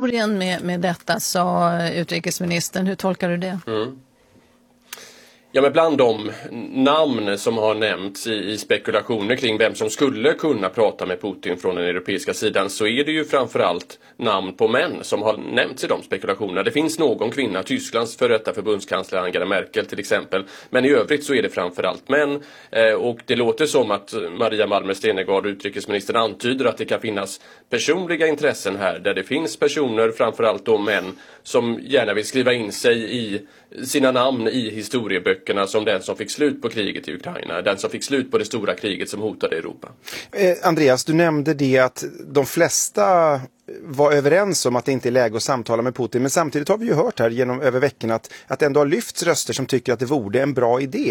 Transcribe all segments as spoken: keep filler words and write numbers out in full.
historien med, med detta, sa utrikesministern. Hur tolkar du det? Mm. Ja, men bland de namn som har nämnts i, i spekulationer kring vem som skulle kunna prata med Putin från den europeiska sidan, så är det ju framförallt namn på män som har nämnts i de spekulationerna. Det finns någon kvinna, Tysklands före detta förbundskansler Angela Merkel till exempel, men i övrigt så är det framförallt män. Eh, och det låter som att Maria Malmer Stenergard, utrikesministern, antyder att det kan finnas personliga intressen här, där det finns personer, framförallt då män, som gärna vill skriva in sig i sina namn i historieböckerna som den som fick slut på kriget i Ukraina, den som fick slut på det stora kriget som hotade Europa. Eh, Andreas, du nämnde det att de flesta var överens om att det inte är läge att samtala med Putin, men samtidigt har vi ju hört här genom över veckan att, att ändå har lyfts röster som tycker att det vore en bra idé.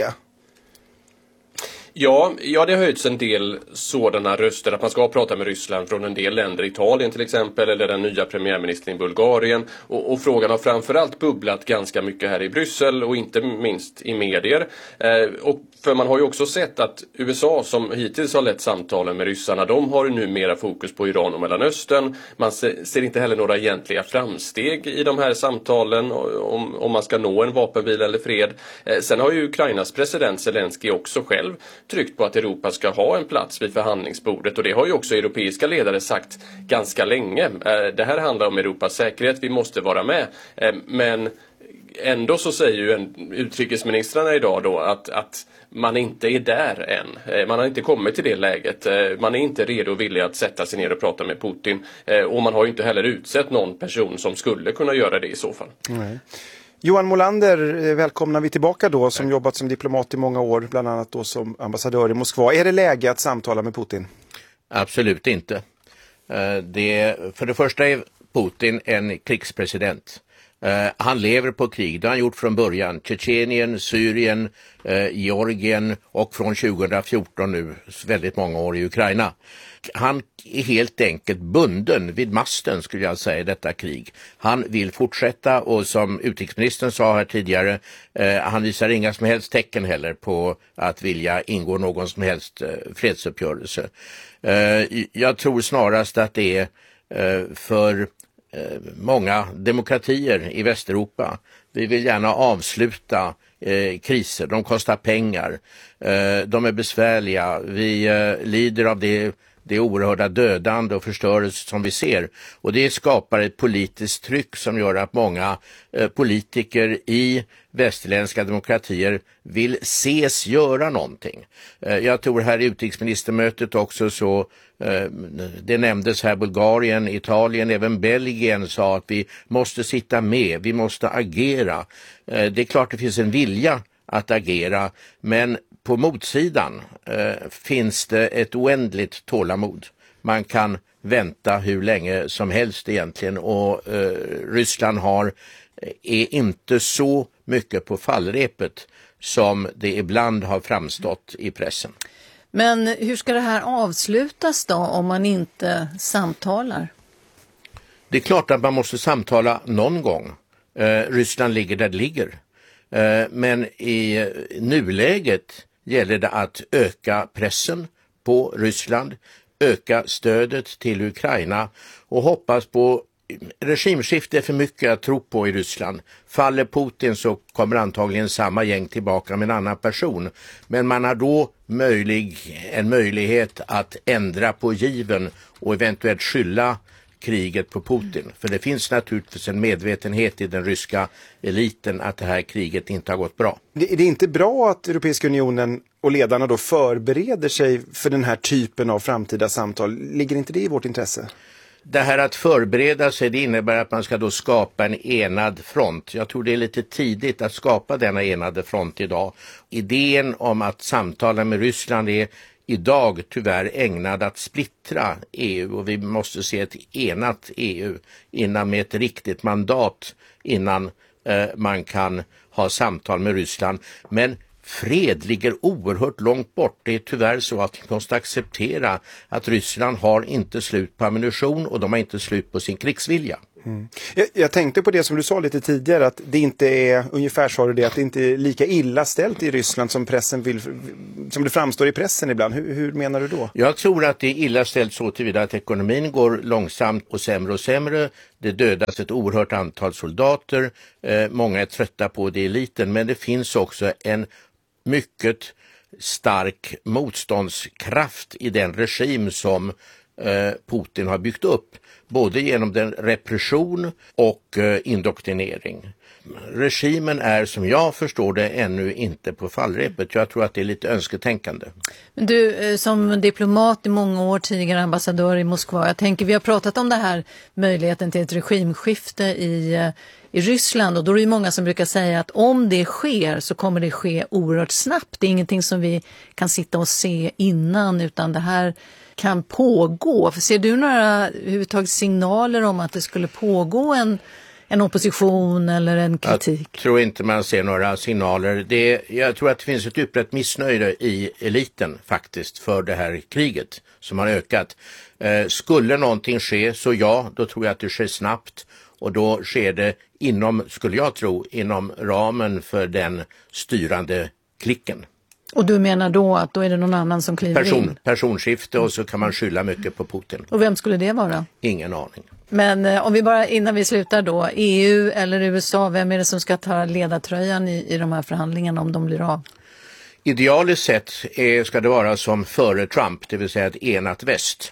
Ja, ja, det har höjts en del sådana röster att man ska prata med Ryssland från en del länder, Italien till exempel, eller den nya premiärministern i Bulgarien. Och, och frågan har framförallt bubblat ganska mycket här i Bryssel och inte minst i medier. Eh, och för man har ju också sett att U S A, som hittills har lett samtalen med ryssarna, de har nu mera fokus på Iran och Mellanöstern. Man ser, ser inte heller några egentliga framsteg i de här samtalen om, om man ska nå en vapenvila eller fred. Eh, sen har ju Ukrainas president Zelensky också själv tryckt på att Europa ska ha en plats vid förhandlingsbordet, och det har ju också europeiska ledare sagt ganska länge. Det här handlar om Europas säkerhet, vi måste vara med. Men ändå så säger ju en, utrikesministrarna idag då att, att man inte är där än. Man har inte kommit till det läget. Man är inte redo och villig att sätta sig ner och prata med Putin. Och man har ju inte heller utsett någon person som skulle kunna göra det i så fall. Nej. Johan Molander, välkomnar vi tillbaka då, som jobbat som diplomat i många år, bland annat då som ambassadör i Moskva. Är det läge att samtala med Putin? Absolut inte. Det, för det första är Putin en krigspresident. Uh, han lever på krig, det har han gjort från början. Tjetjenien, Syrien, uh, Georgien och från tjugohundrafjorton nu väldigt många år i Ukraina. Han är helt enkelt bunden vid masten, skulle jag säga, detta krig. Han vill fortsätta, och som utrikesministern sa här tidigare, uh, han visar inga som helst tecken heller på att vilja ingå någon som helst uh, fredsuppgörelse. Uh, jag tror snarast att det är uh, för många demokratier i Västeuropa. Vi vill gärna avsluta eh, kriser. De kostar pengar. Eh, de är besvärliga. Vi eh, lider av det, det oerhörda dödande och förstörelse som vi ser. Och det skapar ett politiskt tryck som gör att många eh, politiker i västerländska demokratier vill ses göra någonting. Eh, jag tror här i utrikesministermötet också så det nämndes här Bulgarien, Italien, även Belgien sa att vi måste sitta med, vi måste agera. Det är klart det finns en vilja att agera, men på motsidan finns det ett oändligt tålamod. Man kan vänta hur länge som helst egentligen, och Ryssland har är inte så mycket på fallrepet som det ibland har framstått i pressen. Men hur ska det här avslutas då om man inte samtalar? Det är klart att man måste samtala någon gång. Eh, Ryssland ligger där det ligger. Eh, men i nuläget gäller det att öka pressen på Ryssland, öka stödet till Ukraina och hoppas på regimskifte. Är för mycket att tro på i Ryssland. Faller Putin så kommer antagligen samma gäng tillbaka med en annan person. Men man har då möjlig, en möjlighet att ändra på given och eventuellt skylla kriget på Putin. För det finns naturligtvis en medvetenhet i den ryska eliten att det här kriget inte har gått bra. Det, det är inte bra att Europeiska unionen och ledarna då förbereder sig för den här typen av framtida samtal. Ligger inte det i vårt intresse? Det här att förbereda sig, det innebär att man ska då skapa en enad front. Jag tror det är lite tidigt att skapa denna enade front idag. Idén om att samtala med Ryssland är idag tyvärr ägnad att splittra E U, och vi måste se ett enat E U innan med ett riktigt mandat innan eh, man kan ha samtal med Ryssland. Men fred ligger oerhört långt bort. Det är tyvärr så att vi måste acceptera att Ryssland har inte slut på ammunition och de har inte slut på sin krigsvilja. Mm. Jag, jag tänkte på det som du sa lite tidigare, att det inte är, ungefär sa du det, att det inte är lika illa ställt i Ryssland som pressen vill, som det framstår i pressen ibland. Hur, hur menar du då? Jag tror att det är illa ställt så tillvida att ekonomin går långsamt och sämre och sämre. Det dödas ett oerhört antal soldater. Eh, många är trötta på det i eliten, men det finns också en mycket stark motståndskraft i den regim som eh, Putin har byggt upp. Både genom den repression och eh, indoktrinering. Regimen är, som jag förstår det, ännu inte på fallrepet. Jag tror att det är lite önsketänkande. Men du, som diplomat i många år, tidigare ambassadör i Moskva, jag tänker, vi har pratat om det här, möjligheten till ett regimskifte i, i Ryssland, och då är det ju många som brukar säga att om det sker så kommer det ske oerhört snabbt. Det är ingenting som vi kan sitta och se innan, utan det här kan pågå. Ser du några överhuvudtaget signaler om att det skulle pågå en, en opposition eller en kritik? Jag tror inte man ser några signaler. Det, jag tror att det finns ett utbrett missnöje i eliten faktiskt för det här kriget som har ökat. Eh, skulle någonting ske, så ja, då tror jag att det sker snabbt, och då sker det inom, skulle jag tro, inom ramen för den styrande klicken. Och du menar då att då är det någon annan som kliver Person, in? Personskifte, och så kan man skylla mycket på Putin. Och vem skulle det vara? Ingen aning. Men eh, om vi bara, innan vi slutar då, E U eller U S A, vem är det som ska ta ledartröjan i, i de här förhandlingarna om de blir av? Idealiskt sett är, ska det vara som före Trump, det vill säga ett enat väst.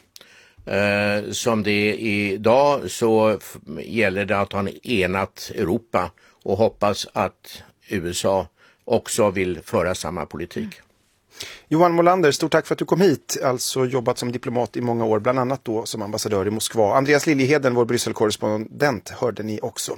Eh, som det är idag så f- gäller det att ha en enat Europa, och hoppas att U S A också vill föra samma politik. Johan Molander, stort tack för att du kom hit. Alltså jobbat som diplomat i många år, bland annat då som ambassadör i Moskva. Andreas Liljeheden, vår Bryssel-korrespondent, hörde ni också.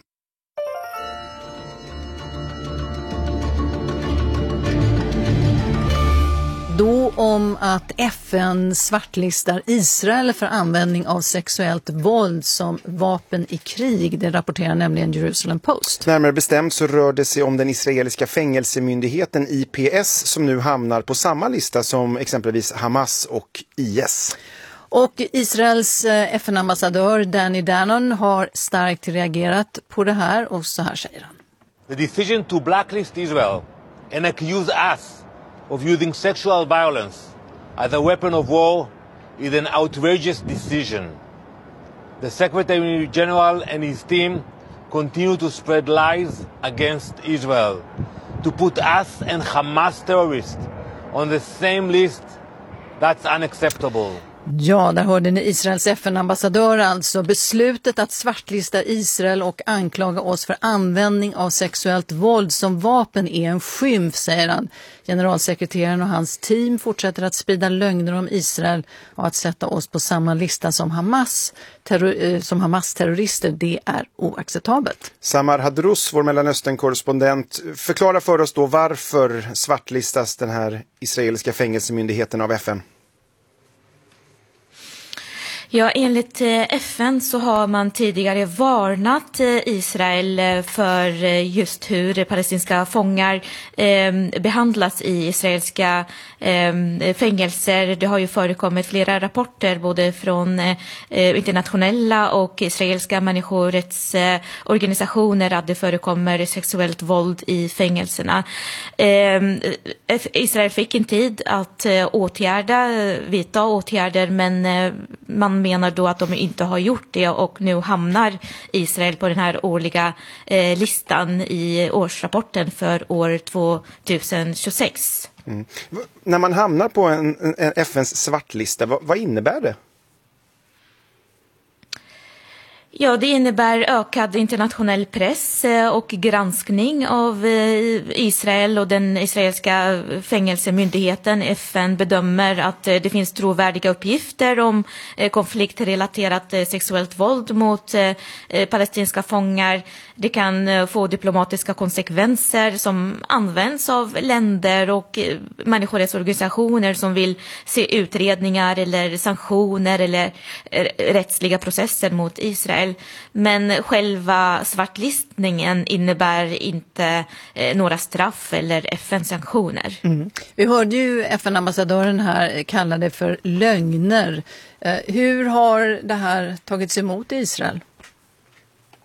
Då om att F N svartlistar Israel för användning av sexuellt våld som vapen i krig. Det rapporterar nämligen Jerusalem Post. Närmare bestämt så rör det sig om den israeliska fängelsemyndigheten I P S som nu hamnar på samma lista som exempelvis Hamas och I S. Och Israels F N-ambassadör Danny Danon har starkt reagerat på det här, och så här säger han. The decision to blacklist Israel and accuse us of using sexual violence as a weapon of war is an outrageous decision. The Secretary General and his team continue to spread lies against Israel, to put us and Hamas terrorists on the same list. That's unacceptable. Ja, där hörde ni Israels F N-ambassadör alltså. Beslutet att svartlista Israel och anklaga oss för användning av sexuellt våld som vapen är en skymf, säger han. Generalsekreteraren och hans team fortsätter att sprida lögner om Israel och att sätta oss på samma lista som Hamas, terror- som Hamas-terrorister. Det är oacceptabelt. Samar Hadrous, vår Mellanöstern-korrespondent, förklara för oss då varför svartlistas den här israeliska fängelsemyndigheten av F N? Ja, enligt F N så har man tidigare varnat Israel för just hur palestinska fångar eh, behandlas i israeliska eh, fängelser. Det har ju förekommit flera rapporter både från eh, internationella och israeliska människorättsorganisationer att det förekommer sexuellt våld i fängelserna. Eh, Israel fick en tid att eh, åtgärda, vidta åtgärder, men eh, man menar då att de inte har gjort det, och nu hamnar Israel på den här årliga eh, listan i årsrapporten för år tjugohundratjugosex. Mm. När man hamnar på en, en F N:s svartlista, vad, vad innebär det? Ja, det innebär ökad internationell press och granskning av Israel, och den israeliska fängelsemyndigheten F N bedömer att det finns trovärdiga uppgifter om konfliktrelaterat sexuellt våld mot palestinska fångar. Det kan få diplomatiska konsekvenser som används av länder och människorättsorganisationer som vill se utredningar eller sanktioner eller rättsliga processer mot Israel. Men själva svartlistningen innebär inte eh, några straff eller F N-sanktioner. Mm. Vi hörde ju F N-ambassadören här kalla det för lögner. Eh, hur har det här tagits emot i Israel?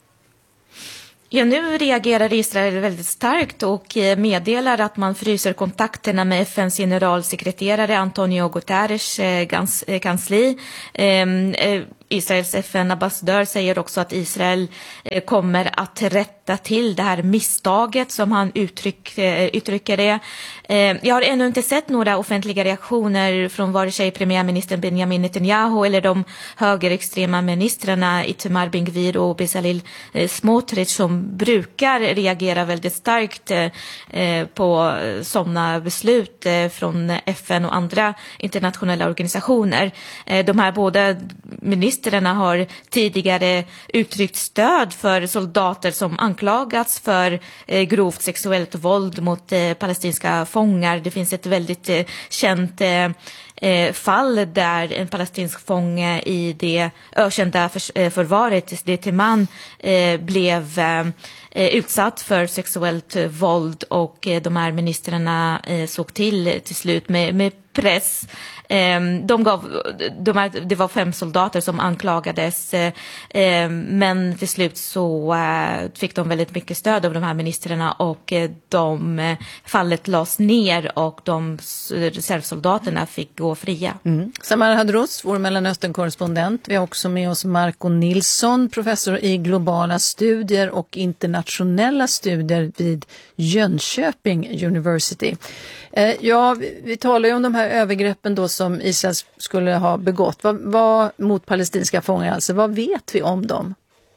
Ja, nu reagerar Israel väldigt starkt och meddelar att man fryser kontakterna med F N:s generalsekreterare Antonio Guterres kansli. Israels F N-ambassadör säger också att Israel kommer att rätta till det här misstaget, som han uttryck, uttrycker det. Jag har ännu inte sett några offentliga reaktioner från vare sig premiärministern Benjamin Netanyahu eller de högerextrema ministrarna Itamar Ben-Gvir och Bezalel Smotrich, som brukar reagera väldigt starkt på sådana beslut från F N och andra internationella organisationer. De här båda ministrarna har tidigare uttryckt stöd för soldater som anklagats för eh, grovt sexuellt våld mot eh, palestinska fångar. Det finns ett väldigt eh, känt eh, eh, fall där en palestinsk fånge i det ökända för, eh, förvaret, det till man, eh, blev eh, utsatt för sexuellt våld, och eh, de här ministrarna eh, såg till till slut med, med press. De gav, de här, det var fem soldater som anklagades, men till slut så fick de väldigt mycket stöd av de här ministrarna, och de fallet lades ner och de reservsoldaterna fick gå fria. Mm. Samar Hadros, vår Mellanöstern-korrespondent. Vi har också med oss Marco Nilsson, professor i globala studier och internationella studier vid Jönköping University. Ja, vi talar ju om de här övergreppen då som Israel skulle ha begått. Vad, vad mot palestinska fångar, alltså vad vet vi om dem?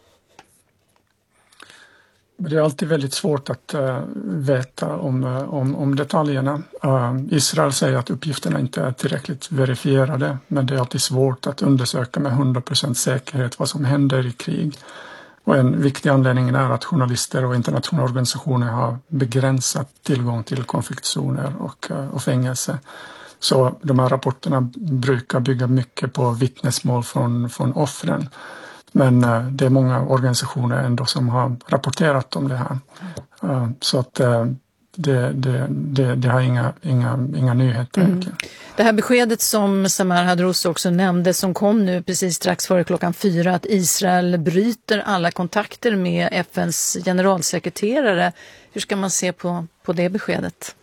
Det är alltid väldigt svårt att uh, veta om, uh, om, om detaljerna. Uh, Israel säger att uppgifterna inte är tillräckligt verifierade, men det är alltid svårt att undersöka med hundra procent säkerhet vad som händer i krig. Och en viktig anledning är att journalister och internationella organisationer har begränsat tillgång till konfliktzoner och, uh, och fängelse. Så de här rapporterna brukar bygga mycket på vittnesmål från, från offren. Men uh, det är många organisationer ändå som har rapporterat om det här. Uh, så att uh, det, det, det, det har inga, inga, inga nyheter. Mm. Det här beskedet som Samar Hadros också nämnde, som kom nu precis strax före klockan fyra, att Israel bryter alla kontakter med F N:s generalsekreterare. Hur ska man se på, på det beskedet?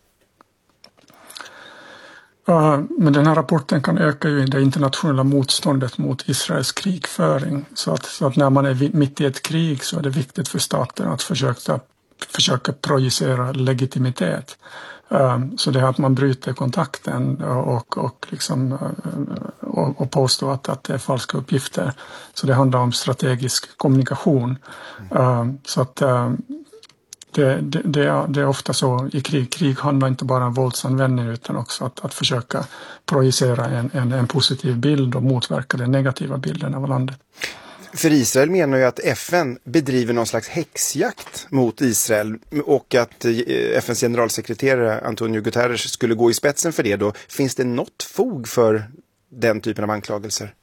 Uh, men den här rapporten kan öka ju det internationella motståndet mot Israels krigföring. Så att, så att när man är mitt i ett krig så är det viktigt för staten att försöka, försöka projicera legitimitet. Uh, så det är att man bryter kontakten och, och, liksom, uh, och, och påstår att, att det är falska uppgifter. Så det handlar om strategisk kommunikation. Uh, så att... Uh, Det, det, det, är, det är ofta så i krig. Krig handlar inte bara om våldsanvändning utan också att, att försöka projicera en, en, en positiv bild och motverka den negativa bilden av landet. För Israel menar ju att F N bedriver någon slags häxjakt mot Israel och att F N:s generalsekreterare Antonio Guterres skulle gå i spetsen för det. Då finns det något fog för den typen av anklagelser?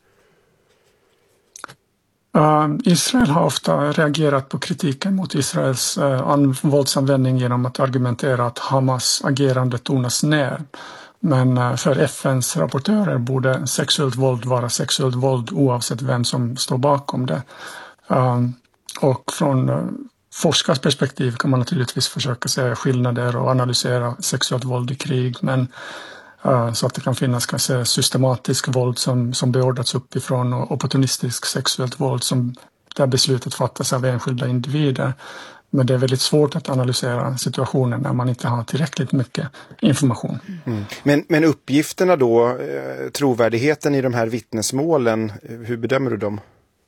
Uh, Israel har ofta reagerat på kritiken mot Israels uh, våldsanvändning genom att argumentera att Hamas agerande tonas ner. Men uh, för F N:s rapportörer borde sexuellt våld vara sexuellt våld oavsett vem som står bakom det. Uh, och från uh, forskars perspektiv kan man naturligtvis försöka se skillnader och analysera sexuellt våld i krig, men Uh, så att det kan finnas kanske systematisk våld som, som beordrats uppifrån och opportunistisk sexuellt våld som där beslutet fattas av enskilda individer. Men det är väldigt svårt att analysera situationen när man inte har tillräckligt mycket information. Mm. Men, men uppgifterna då, eh, trovärdigheten i de här vittnesmålen, hur bedömer du dem?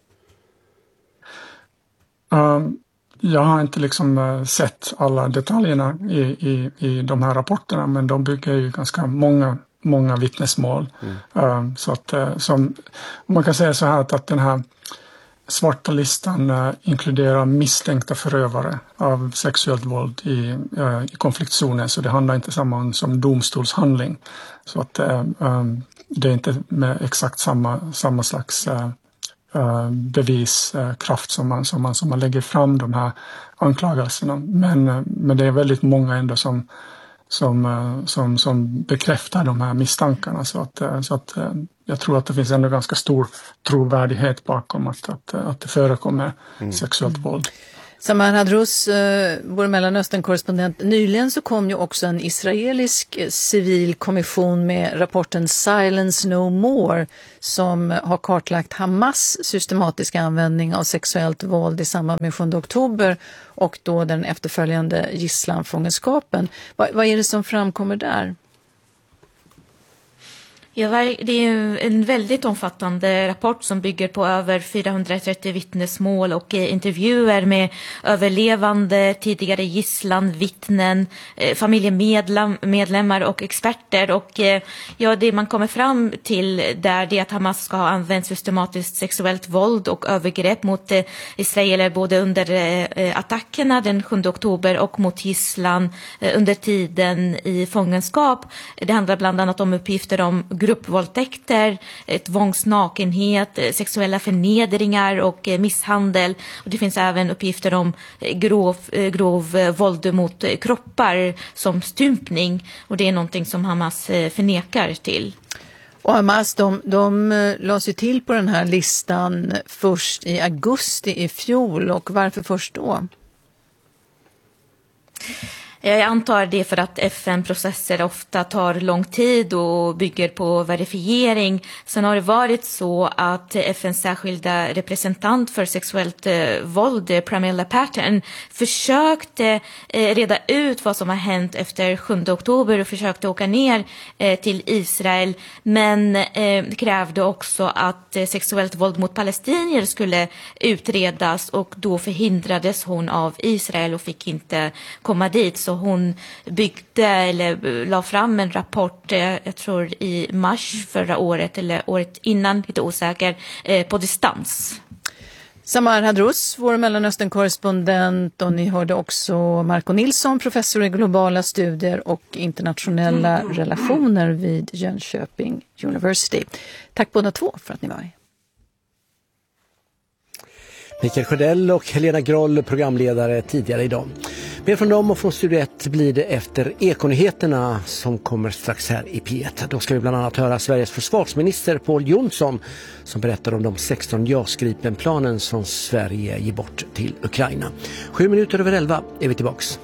Uh, Jag har inte liksom sett alla detaljerna i, i, i de här rapporterna, men de bygger ju ganska många, många vittnesmål. Mm. Uh, så att, uh, som, man kan säga så här att, att den här svarta listan uh, inkluderar misstänkta förövare av sexuellt våld i, uh, i konfliktzonen, så det handlar inte samma som domstolshandling. Så att uh, um, det är inte med exakt samma, samma slags uh, Uh, beviskraft uh, som, man, som, man, som man lägger fram de här anklagelserna. Men, uh, men det är väldigt många ändå som, som, uh, som, som bekräftar de här misstankarna. Så att, uh, så att uh, jag tror att det finns ändå ganska stor trovärdighet bakom att, att, att det förekommer mm. sexuellt våld. Samar Hadrous, eh, vår Mellanöstern-korrespondent. Nyligen så kom ju också en israelisk eh, civil kommission med rapporten Silence No More som har kartlagt Hamas systematiska användning av sexuellt våld i samband med sjunde oktober och då den efterföljande gisslanfångenskapen. Va, vad är det som framkommer där? Ja, det är en väldigt omfattande rapport som bygger på över fyrahundratrettio vittnesmål och intervjuer med överlevande, tidigare gisslan, vittnen, familjemedlemmar och experter. Och ja, det man kommer fram till där det är att Hamas ska ha använt systematiskt sexuellt våld och övergrepp mot israeler både under attackerna den sjunde oktober och mot gisslan under tiden i fångenskap. Det handlar bland annat om uppgifter om gruppvåldtäkter, tvångsnakenhet, sexuella förnedringar och misshandel. Och det finns även uppgifter om grov, grov våld mot kroppar som stympning. Och det är någonting som Hamas förnekar till. Och Hamas, de, de lades ju till på den här listan först i augusti i fjol. Och varför först då? Jag antar det för att F N-processer ofta tar lång tid och bygger på verifiering. Sen har det varit så att F N:s särskilda representant för sexuellt eh, våld, Pramila Patten, försökte eh, reda ut vad som har hänt efter sjunde oktober och försökte åka ner eh, till Israel. Men eh, krävde också att eh, sexuellt våld mot palestinier skulle utredas och då förhindrades hon av Israel och fick inte komma dit. Så hon byggde eller la fram en rapport, jag tror i mars förra året eller året innan, lite osäker, på distans. Samar Hadrous, vår Mellanöstern-korrespondent, och ni hörde också Marco Nilsson, professor i globala studier och internationella mm. relationer vid Jönköping University. Tack båda två för att ni var här. Mikael Sjödell och Helena Groll, programledare tidigare idag. Mer från dem och från Studio ett blir det efter Ekonyheterna som kommer strax här i P ett. Då ska vi bland annat höra Sveriges försvarsminister Pål Jonsson som berättar om de sexton JAS Gripen-planen som Sverige ger bort till Ukraina. Sju minuter över elva är vi tillbaks.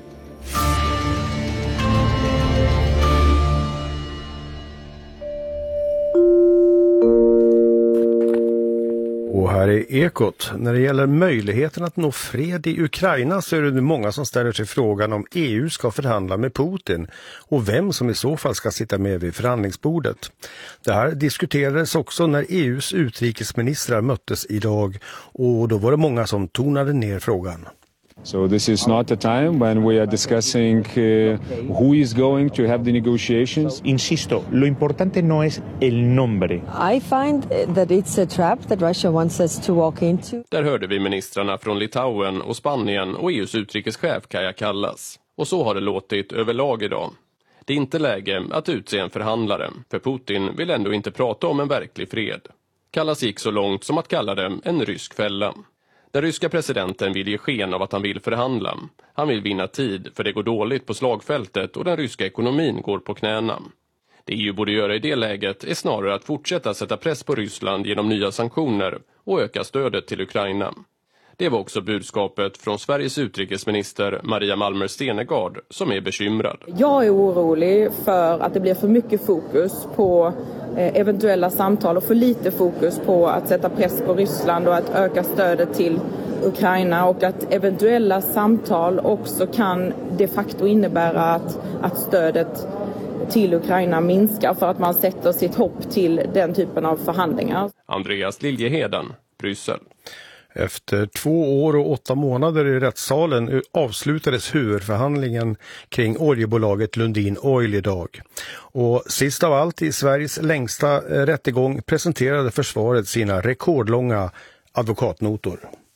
Och här är Ekot. När det gäller möjligheten att nå fred i Ukraina så är det många som ställer sig frågan om E U ska förhandla med Putin och vem som i så fall ska sitta med vid förhandlingsbordet. Det här diskuterades också när E U:s utrikesministrar möttes idag och då var det många som tonade ner frågan. So this is not a time when we are discussing uh, who is going to have the negotiations. Insisto, lo importante no es el nombre. I find that it's a trap that Russia wants us to walk into. Där hörde vi ministrarna från Litauen och Spanien och E U:s utrikeschef Kaja Kallas. Och så har det låtit överlag idag. Det är inte läge att utse en förhandlare, för Putin vill ändå inte prata om en verklig fred. Kallas gick så långt som att kalla det en rysk fälla. Den ryska presidenten vill ge sken av att han vill förhandla. Han vill vinna tid för det går dåligt på slagfältet och den ryska ekonomin går på knäna. Det E U borde göra i det läget är snarare att fortsätta sätta press på Ryssland genom nya sanktioner och öka stödet till Ukraina. Det var också budskapet från Sveriges utrikesminister Maria Malmer Stenegard som är bekymrad. Jag är orolig för att det blir för mycket fokus på eventuella samtal och för lite fokus på att sätta press på Ryssland och att öka stödet till Ukraina och att eventuella samtal också kan de facto innebära att, att stödet till Ukraina minskar för att man sätter sitt hopp till den typen av förhandlingar. Andreas Liljeheden, Bryssel. Efter två år och åtta månader i rättssalen avslutades huvudförhandlingen kring oljebolaget Lundin Oil idag. Och sist av allt i Sveriges längsta rättegång presenterade försvaret sina rekordlånga advokatnotor.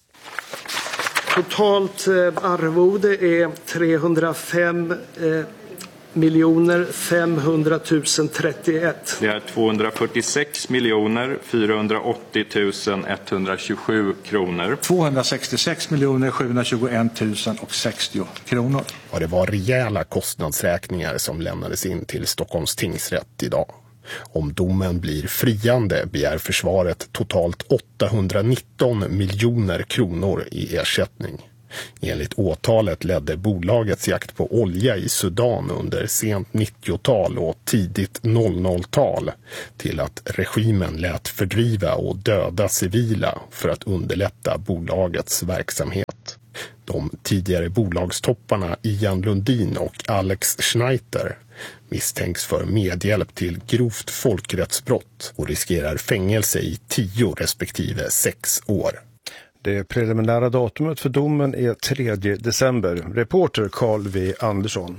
Totalt arvode är trehundrafem eh, miljoner femhundratusen trettioett. Det är tvåhundrafyrtiosex miljoner fyrahundraåttio tusen etthundratjugosju kronor. tvåhundrasextiosex miljoner sjuhundratjugoett tusen sextio kronor. Och det var rejäla kostnadsräkningar som lämnades in till Stockholms tingsrätt idag. Om domen blir friande begär försvaret totalt åttahundranitton miljoner kronor i ersättning. Enligt åtalet ledde bolagets jakt på olja i Sudan under sent nittiotal och tidigt noll noll-tal till att regimen lät fördriva och döda civila för att underlätta bolagets verksamhet. De tidigare bolagstopparna Ian Lundin och Alex Schneider misstänks för medhjälp till grovt folkrättsbrott och riskerar fängelse i tio respektive sex år. Det preliminära datumet för domen är tredje december. Reporter Carl V. Andersson.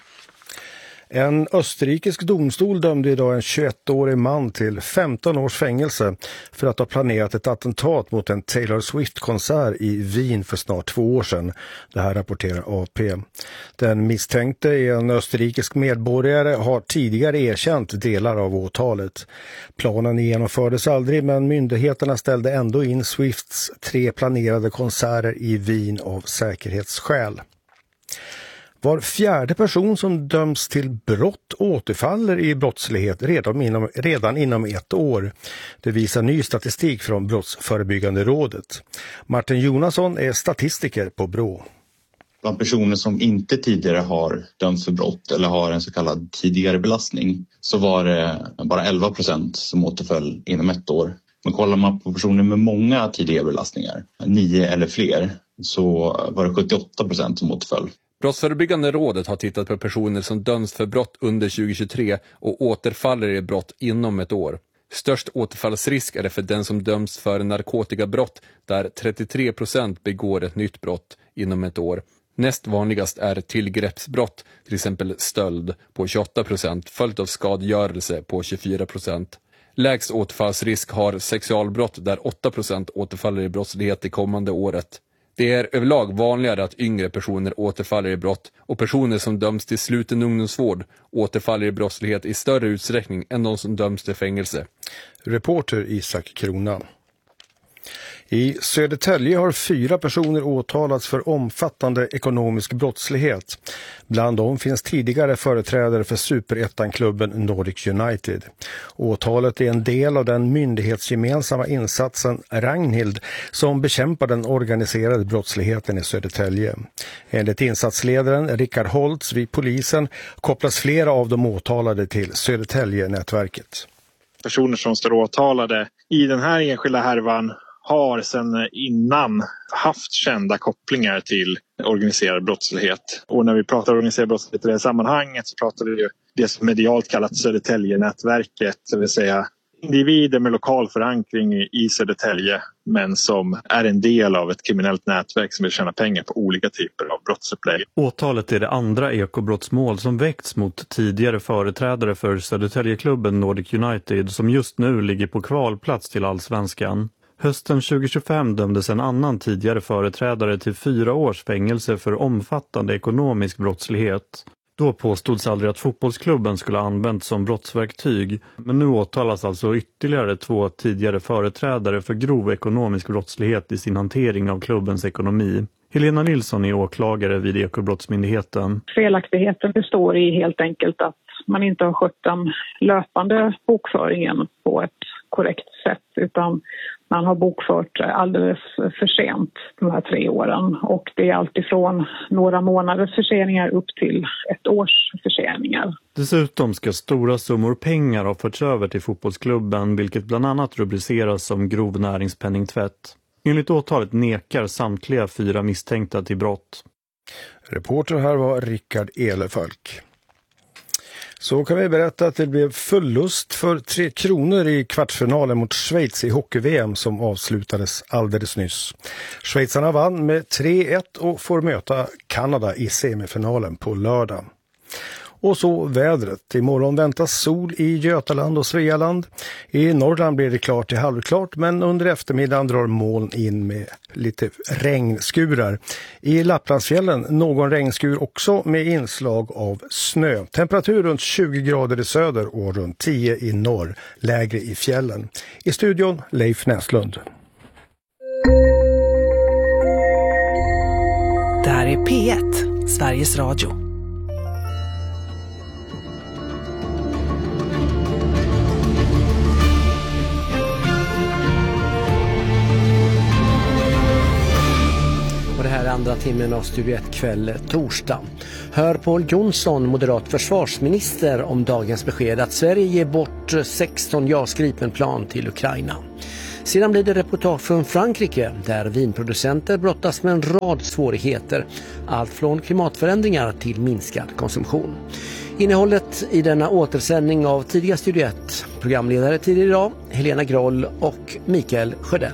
En österrikisk domstol dömde idag en tjugoettårig man till femton års fängelse för att ha planerat ett attentat mot en Taylor Swift-konsert i Wien för snart två år sedan. Det här rapporterar A P. Den misstänkte är en österrikisk medborgare och har tidigare erkänt delar av åtalet. Planen genomfördes aldrig, men myndigheterna ställde ändå in Swifts tre planerade konserter i Wien av säkerhetsskäl. Var fjärde person som döms till brott återfaller i brottslighet redan inom, redan inom ett år. Det visar ny statistik från Brottsförebyggande rådet. Martin Jonasson är statistiker på B R Å. Bland personer som inte tidigare har dömts för brott eller har en så kallad tidigare belastning så var det bara elva procent som återföll inom ett år. Men kollar man på personer med många tidigare belastningar, nio eller fler, så var det sjuttioåtta procent som återföll. Brottsförebyggande rådet har tittat på personer som döms för brott under tjugohundratjugotre och återfaller i brott inom ett år. Störst återfallsrisk är det för den som döms för narkotikabrott, där trettiotre procent begår ett nytt brott inom ett år. Näst vanligast är tillgreppsbrott, till exempel stöld, på tjugoåtta procent, följt av skadegörelse på tjugofyra procent. Lägst återfallsrisk har sexualbrott, där åtta procent återfaller i brottslighet det kommande året. Det är överlag vanligare att yngre personer återfaller i brott och personer som döms till sluten ungdomsvård återfaller i brottslighet i större utsträckning än de som döms till fängelse. Reporter Isak Krona. I Södertälje har fyra personer åtalats för omfattande ekonomisk brottslighet. Bland dem finns tidigare företrädare för superettan-klubben Nordic United. Åtalet är en del av den myndighetsgemensamma insatsen Ragnhild som bekämpar den organiserade brottsligheten i Södertälje. Enligt insatsledaren Rickard Holtz vid polisen kopplas flera av de åtalade till Södertälje-nätverket. Personer som står åtalade i den här enskilda härvan har sedan innan haft kända kopplingar till organiserad brottslighet. Och när vi pratar organiserad brottslighet i det här sammanhanget så pratar vi ju det som medialt kallat Södertälje-nätverket, det vill säga individer med lokal förankring i Södertälje men som är en del av ett kriminellt nätverk som vill tjäna pengar på olika typer av brottsupplägg. Åtalet är det andra ekobrottsmål som väckts mot tidigare företrädare för Södertäljeklubben Nordic United som just nu ligger på kvalplats till Allsvenskan. Hösten tjugohundratjugofem dömdes en annan tidigare företrädare till fyra års fängelse för omfattande ekonomisk brottslighet. Då påstods aldrig att fotbollsklubben skulle ha använts som brottsverktyg, men nu åtalas alltså ytterligare två tidigare företrädare för grov ekonomisk brottslighet i sin hantering av klubbens ekonomi. Helena Nilsson är åklagare vid Ekobrottsmyndigheten. Felaktigheten består i helt enkelt att man inte har skött den löpande bokföringen på ett korrekt sätt utan man har bokfört alldeles för sent de här tre åren och det är alltifrån några månaders förseningar upp till ett års förseningar. Dessutom ska stora summor pengar ha förts över till fotbollsklubben vilket bland annat rubriceras som grov näringspenningtvätt. Enligt åtalet nekar samtliga fyra misstänkta till brott. Reporter här var Rickard Elefalk. Så kan vi berätta att det blev förlust för Tre Kronor i kvartsfinalen mot Schweiz i hockey-V M som avslutades alldeles nyss. Schweizarna vann med tre ett och får möta Kanada i semifinalen på lördag. Och så vädret. Imorgon väntas sol i Götaland och Svealand. I Norrland blir det klart till halvklart men under eftermiddagen drar moln in med lite regnskurar. I Lapplandsfjällen någon regnskur också med inslag av snö. Temperatur runt tjugo grader i söder och runt tio i norr. Lägre i fjällen. I studion Leif Näslund. Det här är P ett, Sveriges Radio. här andra timmen av Studio ett kväll torsdag. Hör Pål Jonsson, moderat försvarsminister, om dagens besked att Sverige ger bort sexton JAS Gripen-plan till Ukraina. Sedan blir det reportage från Frankrike där vinproducenter brottas med en rad svårigheter. Allt från klimatförändringar till minskad konsumtion. Innehållet i denna återsändning av tidiga Studio ett. Programledare tidigare idag Helena Groll och Mikael Sjödell.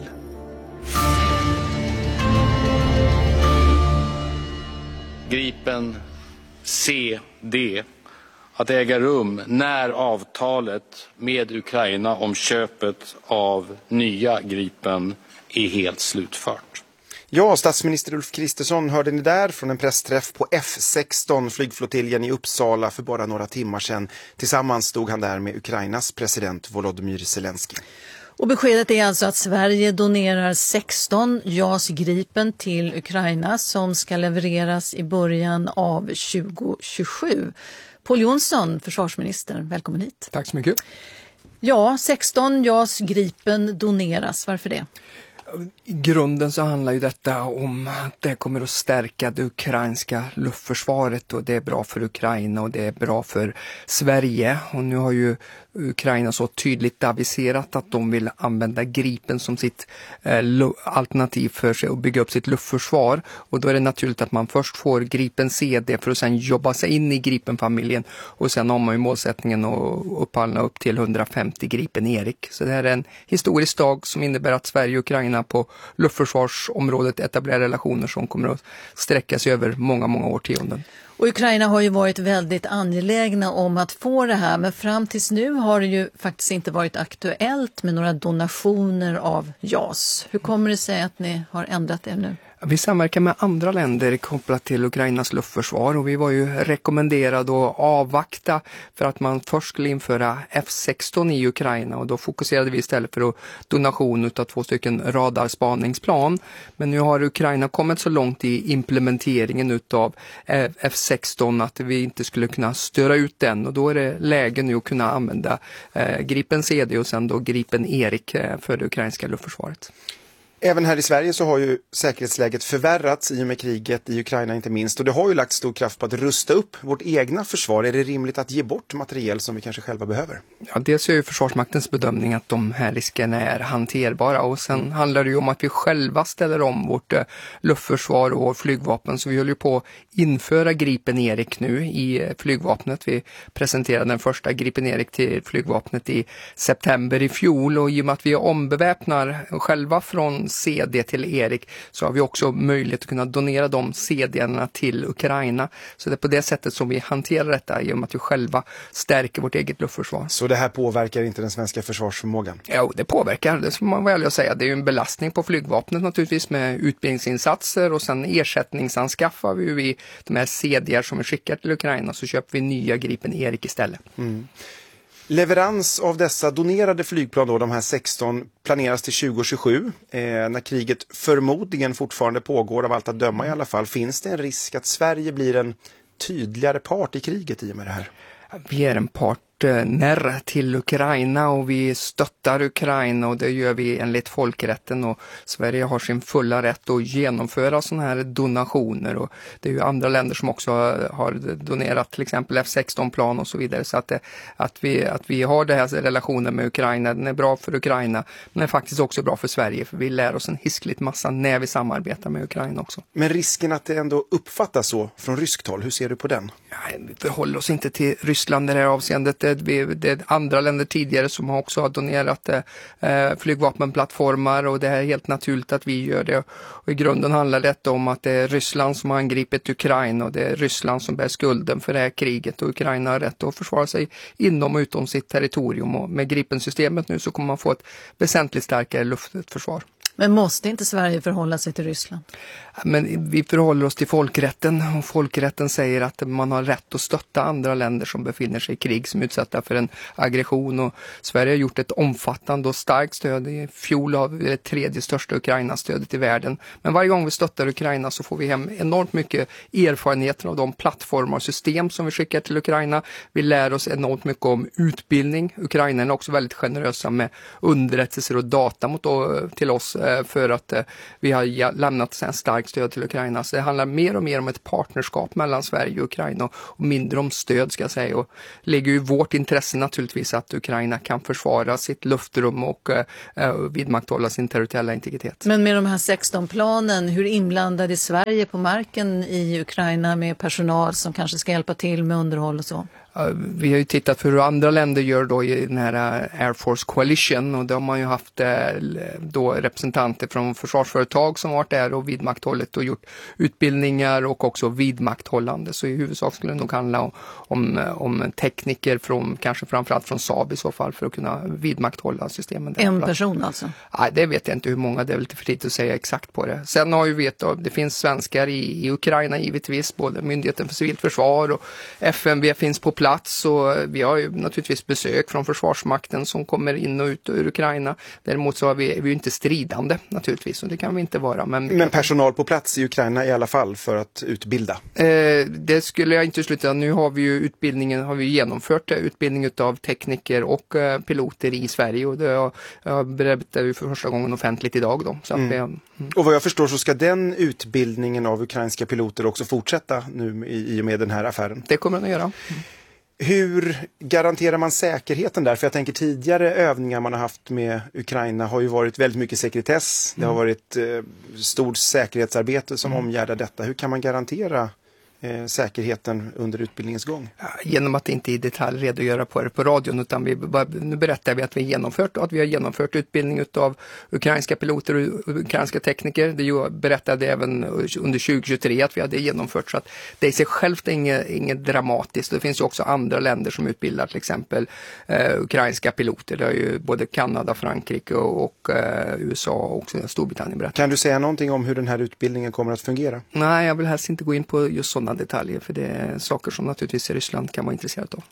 Gripen C D att äga rum när avtalet med Ukraina om köpet av nya Gripen är helt slutfört. Ja, statsminister Ulf Kristersson hörde ni där från en pressträff på F sexton, flygflottiljen i Uppsala för bara några timmar sedan. Tillsammans stod han där med Ukrainas president Volodymyr Zelensky. Och beskedet är alltså att Sverige donerar sexton JAS Gripen till Ukraina som ska levereras i början av tjugo tjugosju. Pål Jonsson, försvarsminister, välkommen hit. Tack så mycket. Ja, sexton JAS Gripen doneras. Varför det? I grunden så handlar ju detta om att det kommer att stärka det ukrainska luftförsvaret och det är bra för Ukraina och det är bra för Sverige. Och nu har ju Ukraina så tydligt aviserat att de vill använda Gripen som sitt eh, alternativ för sig och bygga upp sitt luftförsvar. Och då är det naturligt att man först får Gripen C D för att sen jobba sig in i Gripen-familjen. Och sen har man ju målsättningen att upphandla upp till hundrafemtio Gripen Erik. Så det här är en historisk dag som innebär att Sverige och Ukraina på luftförsvarsområdet etablerar relationer som kommer att sträcka sig över många, många årtionden. Och Ukraina har ju varit väldigt angelägna om att få det här, men fram tills nu har det ju faktiskt inte varit aktuellt med några donationer av JAS. Hur kommer det sig att ni har ändrat er nu? Vi samverkar med andra länder kopplat till Ukrainas luftförsvar och vi var ju rekommenderade att avvakta för att man först skulle införa F sexton i Ukraina och då fokuserade vi istället för donation utav två stycken radarspaningsplan. Men nu har Ukraina kommit så långt i implementeringen utav F sexton att vi inte skulle kunna störa ut den och då är det läge nu att kunna använda Gripen C D och sen då Gripen Erik för det ukrainska luftförsvaret. Även här i Sverige så har ju säkerhetsläget förvärrats i och med kriget i Ukraina inte minst. Och det har ju lagt stor kraft på att rusta upp vårt egna försvar. Är det rimligt att ge bort materiel som vi kanske själva behöver? Ja, dels är ju Försvarsmaktens bedömning att de här riskerna är hanterbara. Och sen mm. handlar det ju om att vi själva ställer om vårt uh, luftförsvar och vår flygvapen. Så vi håller ju på att införa Gripen Erik nu i uh, flygvapnet. Vi presenterade den första Gripen Erik till flygvapnet i september i fjol. Och i och med att vi ombeväpnar själva från C D till Erik så har vi också möjlighet att kunna donera de C D-erna till Ukraina. Så det är på det sättet som vi hanterar detta genom att vi själva stärker vårt eget luftförsvar. Så det här påverkar inte den svenska försvarsförmågan? Ja, det påverkar. Det ska man väl säga. Det är ju en belastning på flygvapnet naturligtvis med utbildningsinsatser och sen ersättningsanskaffar vi, vi de här C D-er som vi skickar till Ukraina så köper vi nya Gripen Erik istället. Mm. Leverans av dessa donerade flygplan, då, de här sexton, planeras till tjugo tjugosju. Eh, när kriget förmodligen fortfarande pågår, av allt att döma i alla fall, finns det en risk att Sverige blir en tydligare part i kriget i och med det här? Vi är en part när till Ukraina och vi stöttar Ukraina och det gör vi enligt folkrätten och Sverige har sin fulla rätt att genomföra sådana här donationer och det är ju andra länder som också har donerat till exempel F sexton-plan och så vidare så att, det, att, vi, att vi har det här relationen med Ukraina, den är bra för Ukraina men är faktiskt också bra för Sverige för vi lär oss en hiskligt massa när vi samarbetar med Ukraina också. Men risken att det ändå uppfattas så från ryskt håll, hur ser du på den? Ja, vi förhåller oss inte till Ryssland i det här avseendet. Det är andra länder tidigare som också har donerat eh, flygvapenplattformar och det är helt naturligt att vi gör det. Och i grunden handlar det om att det är Ryssland som har angripit Ukraina och det är Ryssland som bär skulden för det här kriget och Ukraina har rätt att försvara sig inom och utom sitt territorium och med Gripen-systemet nu så kommer man få ett väsentligt starkare luftförsvar. Men måste inte Sverige förhålla sig till Ryssland? Men vi förhåller oss till folkrätten och folkrätten säger att man har rätt att stötta andra länder som befinner sig i krig som är utsatta för en aggression och Sverige har gjort ett omfattande och starkt stöd. I fjol har vi det tredje största Ukraina-stödet i världen. Men varje gång vi stöttar Ukraina så får vi hem enormt mycket erfarenheter av de plattformar och system som vi skickar till Ukraina. Vi lär oss enormt mycket om utbildning. Ukraina är också väldigt generösa med underrättelser och data mot, till oss för att vi har lämnat en starkt stöd till Ukraina. Så det handlar mer och mer om ett partnerskap mellan Sverige och Ukraina och mindre om stöd, ska jag säga. Och det ligger ju i vårt intresse naturligtvis att Ukraina kan försvara sitt luftrum och vidmakthålla sin territoriella integritet. Men med de här sexton planen, hur inblandad är Sverige på marken i Ukraina med personal som kanske ska hjälpa till med underhåll och så? Vi har ju tittat för hur andra länder gör då i den här Air Force Coalition, och då har man ju haft då representanter från försvarsföretag som varit där och vidmakthållet och gjort utbildningar och också vidmakthållande. Så i huvudsak skulle det nog handla om, om, om tekniker från, kanske framförallt från Saab i så fall, för att kunna vidmakthålla systemen. En person alltså? Nej, det vet jag inte hur många, det är lite för tidigt att säga exakt på det. Sen har ju vet att det finns svenskar i, i Ukraina givetvis, både Myndigheten för civilt försvar och F M V finns på plats. Så vi har ju naturligtvis besök från Försvarsmakten som kommer in och ut ur Ukraina. Däremot så är vi, är vi ju inte stridande naturligtvis, och det kan vi inte vara. Men, men personal på plats i Ukraina i alla fall för att utbilda? Eh, det skulle jag inte sluta. Nu har vi ju utbildningen, har vi genomfört utbildning av tekniker och eh, piloter i Sverige, och det jag, jag berättar ju för första gången offentligt idag då. Så mm. att vi, mm. Och vad jag förstår så ska den utbildningen av ukrainska piloter också fortsätta nu i, i och med den här affären? Det kommer den att göra. Mm. Hur garanterar man säkerheten där? För jag tänker tidigare övningar man har haft med Ukraina har ju varit väldigt mycket sekretess. Det har varit eh, stort säkerhetsarbete som mm. omgärdar detta. Hur kan man garantera eh, säkerheten under utbildningens gång? Genom att inte i detalj redogöra på det på radion, utan vi, nu berättar vi att vi har genomfört, att vi har genomfört utbildning av ukrainska piloter och ukrainska tekniker. Det berättade även under tjugohundratjugotre att vi hade genomfört, så att det i sig självt är inget, inget dramatiskt. Det finns ju också andra länder som utbildar till exempel eh, ukrainska piloter. Det är ju både Kanada, Frankrike och, och eh, U S A och också Storbritannien berättat. Kan du säga någonting om hur den här utbildningen kommer att fungera? Nej, jag vill helst inte gå in på just sådana detaljer, för det är saker som naturligtvis i Ryssland kan vara intresserat av.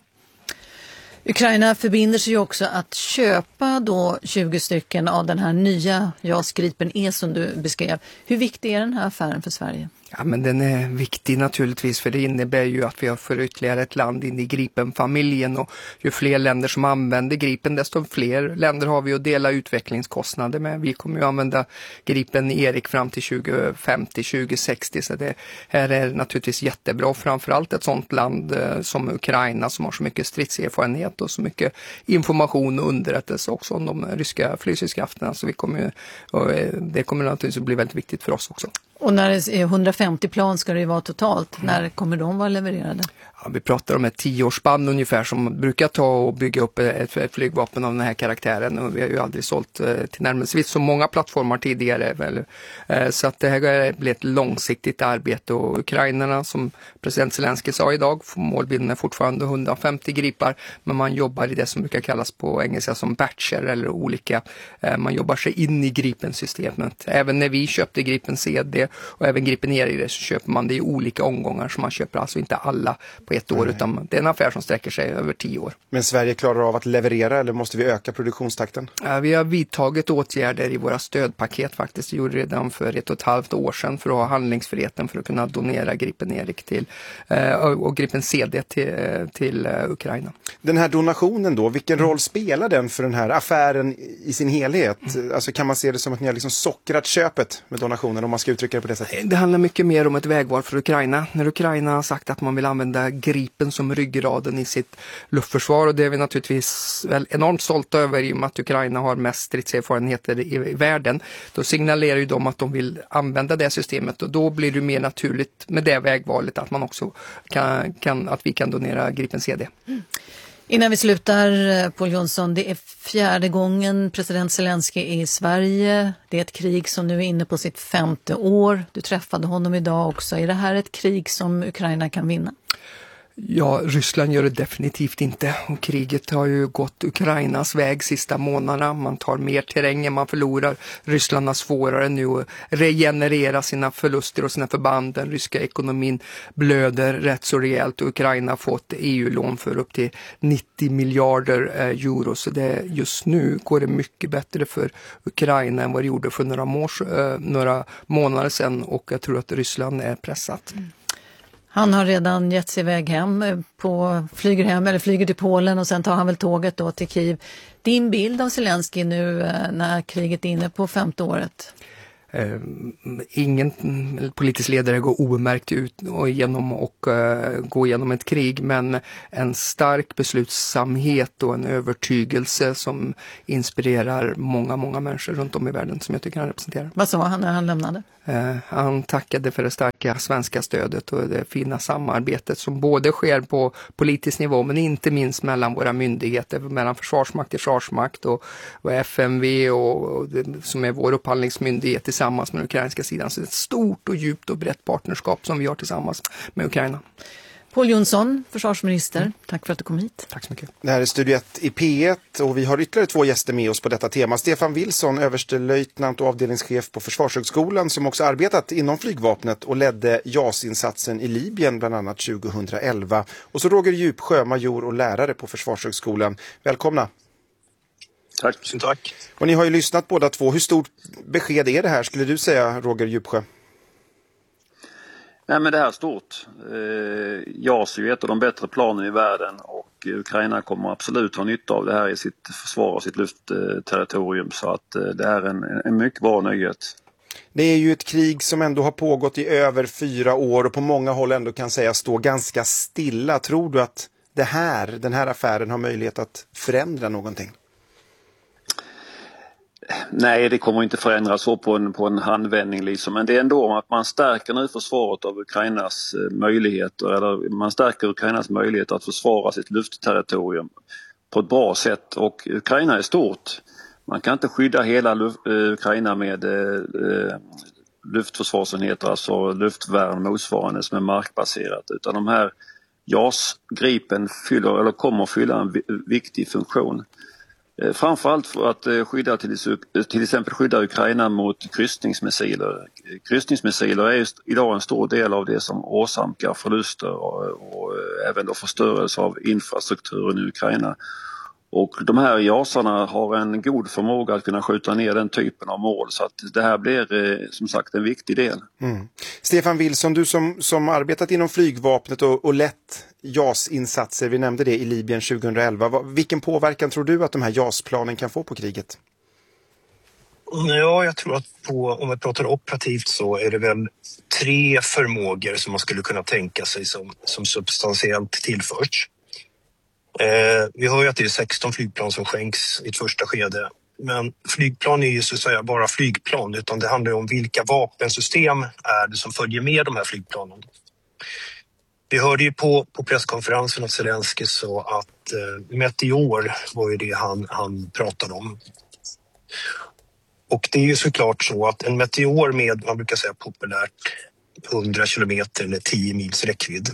Ukraina förbinder sig ju också att köpa då tjugo stycken av den här nya JAS Gripen E som du beskrev. Hur viktig är den här affären för Sverige? Ja, men den är viktig naturligtvis, för det innebär ju att vi har för ytterligare ett land in i Gripen-familjen, och ju fler länder som använder Gripen, desto fler länder har vi att dela utvecklingskostnader med. Vi kommer ju använda Gripen Erik fram till tjugo femtio till tjugo sextio, så det här är naturligtvis jättebra. Framförallt ett sånt land eh, som Ukraina som har så mycket stridserfarenhet och så mycket information och underrättelse också om de ryska flygstridskrafterna, så vi kommer, och, eh, det kommer naturligtvis att bli väldigt viktigt för oss också. Och när det är hundrafemtio plan ska det ju vara totalt. Mm. När kommer de vara levererade? Ja, vi pratar om ett tioårsspann ungefär som brukar ta och bygga upp ett, ett flygvapen av den här karaktären. Och vi har ju aldrig sålt eh, till närmast så många plattformar tidigare. Väl. Eh, så att det här blir ett långsiktigt arbete, och ukrainarna, som president Zelensky sa idag, målbilden är fortfarande hundrafemtio gripar, men man jobbar i det som brukar kallas på engelska som batcher eller olika. Eh, man jobbar sig in i Gripen-systemet. Även när vi köpte Gripen C D och även Gripen Erik så köper man det i olika omgångar, så man köper alltså inte alla på ett år, Nej. utan det är en affär som sträcker sig över tio år. Men Sverige klarar av att leverera, eller måste vi öka produktionstakten? Ja, vi har vidtagit åtgärder i våra stödpaket faktiskt. Det gjorde redan för ett och ett halvt år sedan för att ha handlingsfriheten för att kunna donera Gripen Erik till, eh, och Gripen C D till, till uh, Ukraina. Den här donationen då, vilken roll spelar den för den här affären i sin helhet? Mm. Alltså kan man se det som att ni har liksom sockrat köpet med donationen, om man ska uttrycka det på det sättet? Det handlar mycket mer om ett vägval för Ukraina. När Ukraina har sagt att man vill använda Gripen som ryggraden i sitt luftförsvar, och det är vi naturligtvis väl enormt stolta över i och med att Ukraina har mest stridserfarenheter i, i världen. Då signalerar ju de att de vill använda det systemet, och då blir det mer naturligt med det vägvalet att man också kan, kan att vi kan donera Gripen C D. Mm. Innan vi slutar, Pål Jonsson, det är fjärde gången president Zelensky är i Sverige. Det är ett krig som nu är inne på sitt femte år. Du träffade honom idag också. Är det här ett krig som Ukraina kan vinna? Ja, Ryssland gör det definitivt inte, och kriget har ju gått Ukrainas väg sista månaderna. Man tar mer terräng än man förlorar. Ryssland har svårare nu att regenerera sina förluster och sina förband. Den ryska ekonomin blöder rätt så rejält, och Ukraina har fått E U-lån för upp till nittio miljarder euro. Så det, just nu går det mycket bättre för Ukraina än vad det gjorde för några, mårs, några månader sedan, och jag tror att Ryssland är pressat. Mm. Han har redan gett sig iväg hem, på, flyger hem eller flyger till Polen, och sen tar han väl tåget då till Kiev. Din bild av Zelensky nu när kriget är inne på femte året? Uh, ingen politisk ledare går omärkt ut och genom och uh, gå igenom ett krig, men en stark beslutsamhet och en övertygelse som inspirerar många, många människor runt om i världen som jag tycker han representerar. Vad sa han när han lämnade? Uh, han tackade för det starka svenska stödet och det fina samarbetet som både sker på politisk nivå men inte minst mellan våra myndigheter, mellan försvarsmakt och försvarsmakt och, och F M V och, och det, som är vår upphandlingsmyndighet tillsammans med den ukrainska sidan. Så det är ett stort och djupt och brett partnerskap som vi har tillsammans med Ukraina. Pål Jonsson, försvarsminister, mm. tack för att du kom hit. Tack så mycket. Det här är Studio ett i P ett och vi har ytterligare två gäster med oss på detta tema. Stefan Wilson, överstelöjtnant och avdelningschef på Försvarshögskolan som också arbetat inom flygvapnet och ledde J A S-insatsen i Libyen bland annat tjugohundraelva. Och så Roger Djupsjö, major och lärare på Försvarshögskolan. Välkomna. Tack. Tack. Och ni har ju lyssnat båda två. Hur stort besked är det här, skulle du säga, Roger Djupsjö? Nej, men det här är stort. Eh, J A S är ju ett av de bättre planen i världen och Ukraina kommer absolut ha nytta av det här i sitt försvar och sitt luftterritorium, så att eh, det här är en, en mycket bra nyhet. Det är ju ett krig som ändå har pågått i över fyra år och på många håll ändå kan säga stå ganska stilla. Tror du att det här, den här affären har möjlighet att förändra någonting? Nej, det kommer inte förändras så på en, på en handvändning liksom. Men det är ändå att man stärker nu försvaret av Ukrainas möjligheter, eller man stärker Ukrainas möjligheter att försvara sitt luftterritorium på ett bra sätt. Och Ukraina är stort. Man kan inte skydda hela luft, uh, Ukraina med uh, luftförsvarsenheter, alltså luftvärn motsvarande som är markbaserat, utan de här J A S-gripen fyller, eller kommer fylla en viktig funktion. Framförallt för att skydda till, till exempel skydda Ukraina mot kryssningsmissiler. Kryssningsmissiler är just idag en stor del av det som åsamkar förluster och, och även då förstörelse av infrastrukturen i Ukraina. Och de här jasarna har en god förmåga att kunna skjuta ner den typen av mål, så att det här blir som sagt en viktig del. Mm. Stefan Wilson, du som, som arbetat inom flygvapnet och, och lett J A S-insatser, vi nämnde det i Libyen tjugohundraelva. Vilken påverkan tror du att de här J A S-planen kan få på kriget? Ja, jag tror att på, om vi pratar operativt så är det väl tre förmågor som man skulle kunna tänka sig som, som substantiellt tillförts. Eh, vi hör ju att det är sexton flygplan som skänks i ett första skede. Men flygplan är ju så att säga bara flygplan, utan det handlar om vilka vapensystem är det som följer med de här flygplanen. Vi hörde ju på, på presskonferensen att Zelensky sa att eh, Meteor var ju det han, han pratade om. Och det är ju såklart så att en Meteor med, man brukar säga populärt, hundra kilometer eller tio mils räckvidd,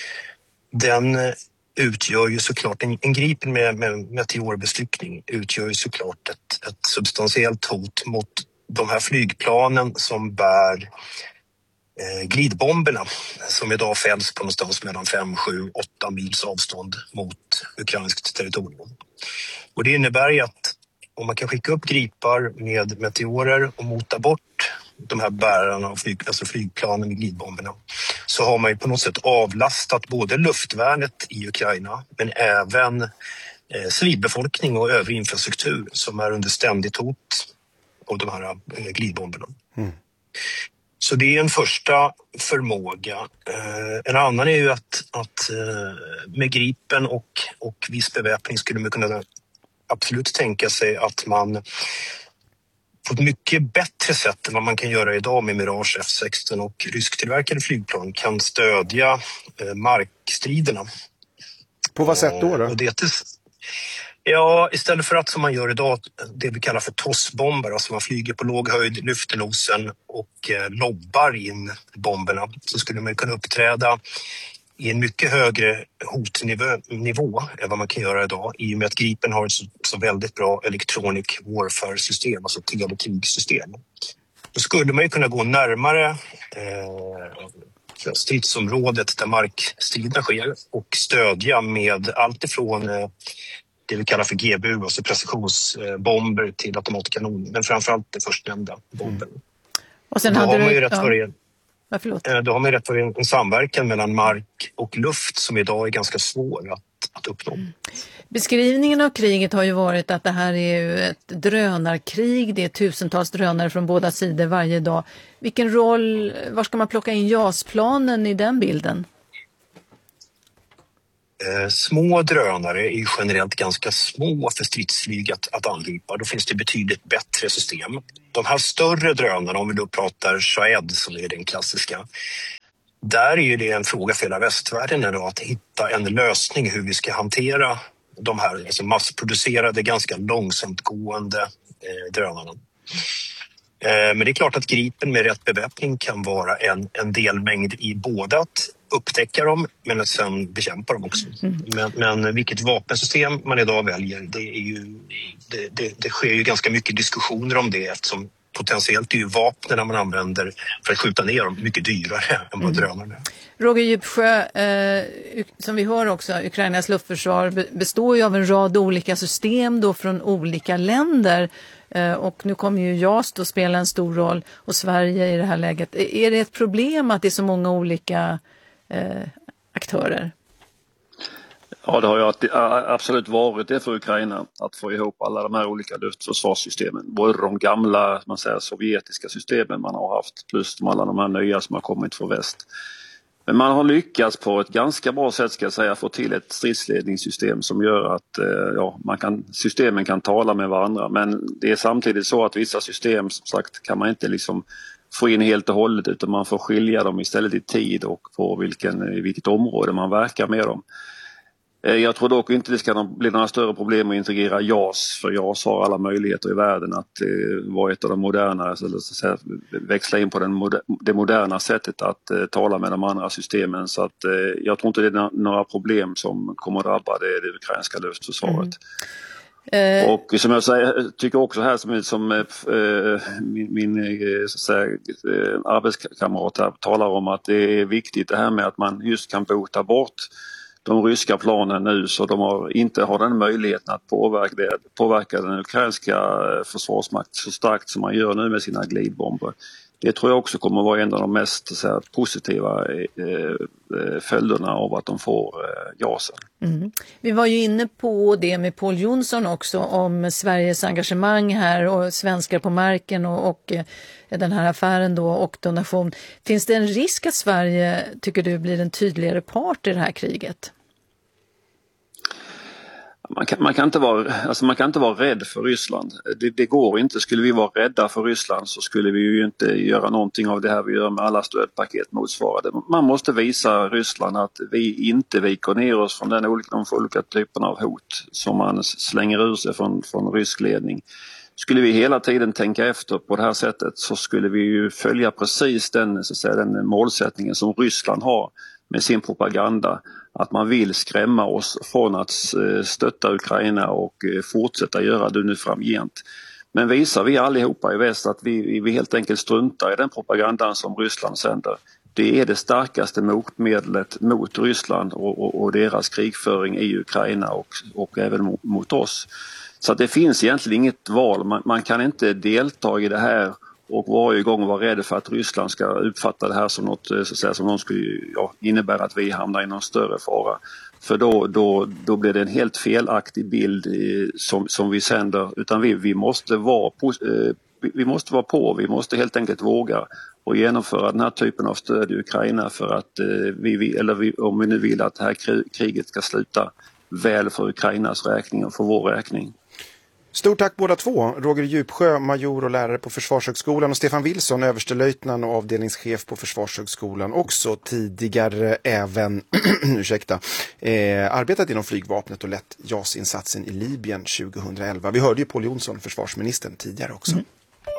den utgör ju såklart, en, en Gripen med, med meteorbestyckning utgör ju såklart ett, ett substantiellt hot mot de här flygplanen som bär eh, glidbomberna som idag fälls på någonstans mellan fem, sju, åtta mils avstånd mot ukrainskt territorium. Och det innebär ju att om man kan skicka upp gripar med meteorer och mota bort de här bärarna och flyg, alltså flygplanen med glidbomberna, så har man ju på något sätt avlastat både luftvärnet i Ukraina men även eh, civilbefolkning och övrig infrastruktur som är under ständigt hot av de här eh, glidbomberna. Mm. Så det är en första förmåga. Eh, en annan är ju att, att eh, med Gripen och, och viss beväpning skulle man kunna absolut tänka sig att man på ett mycket bättre sätt än vad man kan göra idag med Mirage F sexton och rysktillverkade flygplan kan stödja eh, markstriderna. På vad sätt då? då? Och det, ja, istället för att som man gör idag, det vi kallar för T O S-bomber, alltså man flyger på låg höjd, lyfter nosen och eh, lobbar in bomberna, så skulle man kunna uppträda i en mycket högre hotnivå nivå än vad man kan göra idag, i och med att Gripen har ett så, så väldigt bra electronic warfare-system, alltså telekrigsystem. Då skulle man ju kunna gå närmare eh, stridsområdet där markstriderna sker och stödja med allt ifrån eh, det vi kallar för G B U, alltså precisionsbomber till automatkanon, men framförallt det förstnämnda bomben. Mm. Och sen då hade har man du, ju rätt ja. för det. Ja, förlåt. Då har man rätt för en, en samverkan mellan mark och luft som idag är ganska svår att att uppnå. Mm. Beskrivningen av kriget har ju varit att det här är ju ett drönarkrig. Det är tusentals drönare från båda sidor varje dag. Vilken roll, var ska man plocka in JAS-planen i den bilden? Eh, små drönare är ju generellt ganska små för stridsflyg att, att angripa. Då finns det betydligt bättre system. De här större drönarna, om vi då pratar Shahed som är den klassiska, där är ju det en fråga för hela västvärlden då, att hitta en lösning hur vi ska hantera de här alltså massproducerade, ganska långsamt gående eh, drönarna. Eh, men det är klart att Gripen med rätt beväpning kan vara en, en delmängd i både att upptäcka dem men att sen bekämpa dem också. Mm. Men, men vilket vapensystem man idag väljer, det, är ju, det, det, det sker ju ganska mycket diskussioner om det eftersom potentiellt är ju vapnen man använder för att skjuta ner dem mycket dyrare än vad drönarna är. Roger Djupsjö, eh, som vi hör också, Ukrainas luftförsvar består ju av en rad olika system då från olika länder. Eh, och nu kommer ju JAS då spela en stor roll och Sverige i det här läget. Är det ett problem att det är så många olika eh, aktörer? Ja, det har ju absolut varit det för Ukraina att få ihop alla de här olika luftförsvarssystemen. Både de gamla man säger, sovjetiska systemen man har haft plus de alla de här nya som har kommit från väst. Men man har lyckats på ett ganska bra sätt ska jag säga få till ett stridsledningssystem som gör att ja, man kan, systemen kan tala med varandra. Men det är samtidigt så att vissa system som sagt kan man inte liksom få in helt och hållet utan man får skilja dem istället i tid och på vilken, i vilket område man verkar med dem. Jag tror dock inte det ska bli några större problem att integrera JAS för JAS har alla möjligheter i världen att eh, vara ett av de moderna, eller så att säga, växla in på den moder- det moderna sättet att eh, tala med de andra systemen så att eh, jag tror inte det är några problem som kommer att drabba det, det ukrainska luftförsvaret. Mm. Och som jag säger, tycker också här som, som äh, min, min så att säga, äh, arbetskamrat här talar om att det är viktigt det här med att man just kan bota bort de ryska planen nu så de har, inte har den möjligheten att påverka, det, påverka den ukrainska försvarsmakten så starkt som man gör nu med sina glidbomber. Det tror jag också kommer att vara en av de mest så här, positiva eh, följderna av att de får eh, JASen. Mm. Vi var ju inne på det med Pål Jonsson också om Sveriges engagemang här och svenskar på marken och, och eh, den här affären då och donation. Finns det en risk att Sverige, tycker du, blir en tydligare part i det här kriget? Man kan, man, kan inte vara, alltså man kan inte vara rädd för Ryssland. Det, det går inte. Skulle vi vara rädda för Ryssland så skulle vi ju inte göra någonting av det här vi gör med alla stödpaket motsvarande. Man måste visa Ryssland att vi inte viker ner oss från den olika, de olika typerna av hot som man slänger ur sig från, från rysk ledning. Skulle vi hela tiden tänka efter på det här sättet så skulle vi ju följa precis den, så att säga, den målsättningen som Ryssland har med sin propaganda. Att man vill skrämma oss från att stötta Ukraina och fortsätta göra det nu framgent. Men visar vi allihopa i väst att vi, vi helt enkelt struntar i den propagandan som Ryssland sänder. Det är det starkaste motmedlet mot Ryssland och, och, och deras krigföring i Ukraina och, och även mot, mot oss. Så att det finns egentligen inget val. Man, man kan inte delta i det här och varje gång vara rädd för att Ryssland ska uppfatta det här som något så att säga, som någon skulle ja, innebära att vi hamnar i någon större fara. För då, då, då blir det en helt felaktig bild i, som, som vi sänder. Utan vi, vi, måste vara på, eh, vi måste vara på, vi måste helt enkelt våga och genomföra den här typen av stöd i Ukraina för att eh, vi, eller vi, om vi nu vill att det här kriget ska sluta väl för Ukrainas räkning och för vår räkning. Stort tack båda två. Roger Djupsjö, major och lärare på Försvarshögskolan och Stefan Wilson, överstelöjtnant och avdelningschef på Försvarshögskolan. Också tidigare även ursäkta, eh, arbetat inom flygvapnet och lett JAS-insatsen i Libyen tjugohundraelva. Vi hörde ju Pål Jonsson, försvarsministern, tidigare också. Mm.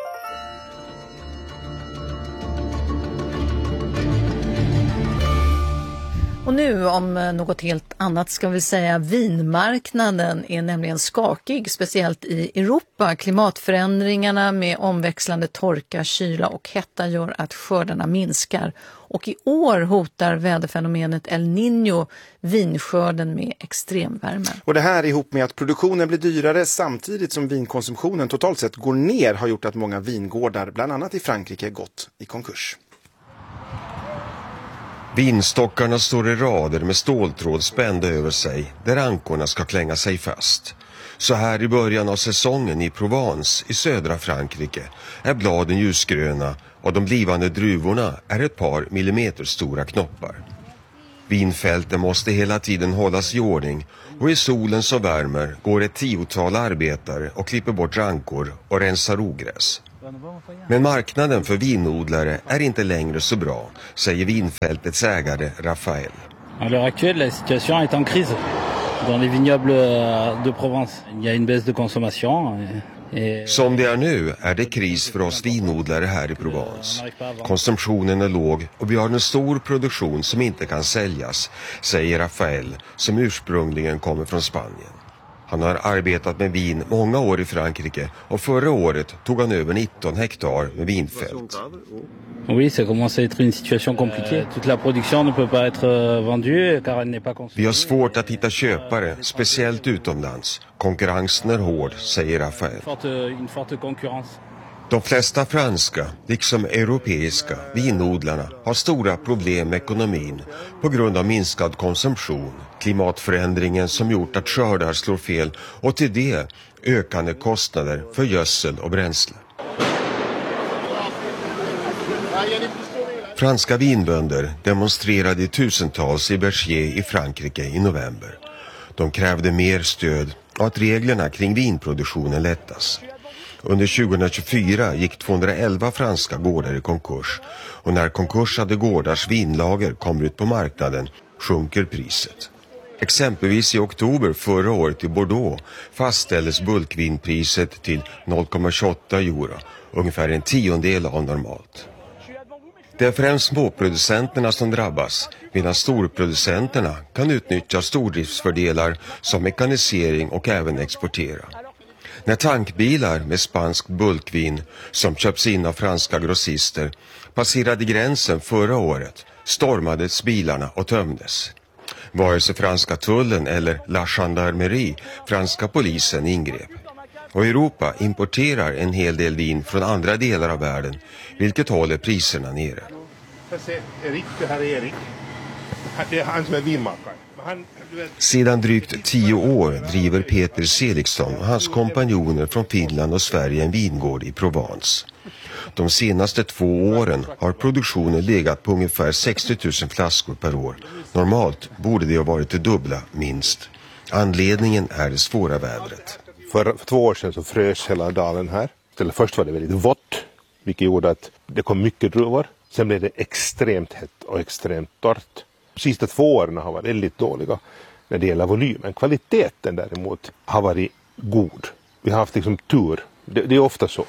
Och nu om något helt annat ska vi säga, vinmarknaden är nämligen skakig, speciellt i Europa. Klimatförändringarna med omväxlande torka, kyla och hetta gör att skördarna minskar. Och i år hotar väderfenomenet El Niño vinskörden med extremvärme. Och det här ihop med att produktionen blir dyrare samtidigt som vinkonsumtionen totalt sett går ner har gjort att många vingårdar, bland annat i Frankrike, gått i konkurs. Vinstockarna står i rader med ståltråd spända över sig där ankorna ska klänga sig fast. Så här i början av säsongen i Provence i södra Frankrike är bladen ljusgröna och de blivande druvorna är ett par millimeter stora knoppar. Vinfälten måste hela tiden hållas i ordning och i solen som värmer går ett tiotal arbetare och klipper bort rankor och rensar ogräs. Men marknaden för vinodlare är inte längre så bra, säger vinfältets ägare Raphaël. À l'heure actuelle, la situation est en crise dans les vignobles de Provence. Il y a une baisse de consommation. Som det är nu är det kris för oss vinodlare här i Provence. Konsumtionen är låg och vi har en stor produktion som inte kan säljas, säger Raphaël som ursprungligen kommer från Spanien. Han har arbetat med vin många år i Frankrike och förra året tog han över nitton hektar med vinfält. Oui, ça commence à être une situation compliquée. Toute la production ne peut pas être vendue car elle n'est pas consommée. Vi har svårt att hitta köpare, speciellt utomlands. Konkurrensen är hård, säger Raphaël. Une forte concurrence. De flesta franska, liksom europeiska, vinodlarna har stora problem med ekonomin på grund av minskad konsumtion, klimatförändringen som gjort att skördar slår fel och till det ökande kostnader för gödsel och bränsle. Franska vinbönder demonstrerade i tusentals i Berger i Frankrike i november. De krävde mer stöd och att reglerna kring vinproduktionen lättas. Under tjugohundratjugofyra gick tvåhundraelva franska gårdar i konkurs och när konkursade gårdars vinlager kommer ut på marknaden sjunker priset. Exempelvis i oktober förra året i Bordeaux fastställdes bulkvinpriset till noll komma tjugoåtta euro, ungefär en tiondel av normalt. Det är främst småproducenterna som drabbas, medan storproducenterna kan utnyttja stordriftsfördelar som mekanisering och även exportera. När tankbilar med spansk bulkvin som köps in av franska grossister passerade gränsen förra året stormades bilarna och tömdes. Vare sig franska tullen eller La Gendarmerie, franska polisen, ingrep. Och Europa importerar en hel del vin från andra delar av världen, vilket håller priserna nere. Erik, det här är Erik. Det är han som är vinmakare. Sedan drygt tio år driver Peter Seliksson och hans kompanjoner från Finland och Sverige en vingård i Provence. De senaste två åren har produktionen legat på ungefär sextio tusen flaskor per år. Normalt borde det ha varit det dubbla, minst. Anledningen är det svåra vädret. För, för två år sedan så frös hela dalen här. Eller först var det väldigt vått, vilket gjorde att det kom mycket druvor. Sen blev det extremt hett och extremt torrt. De sista två åren har varit väldigt dåliga när det gäller volymen. Kvaliteten däremot har varit god. Vi har haft liksom tur. Det, det är ofta så.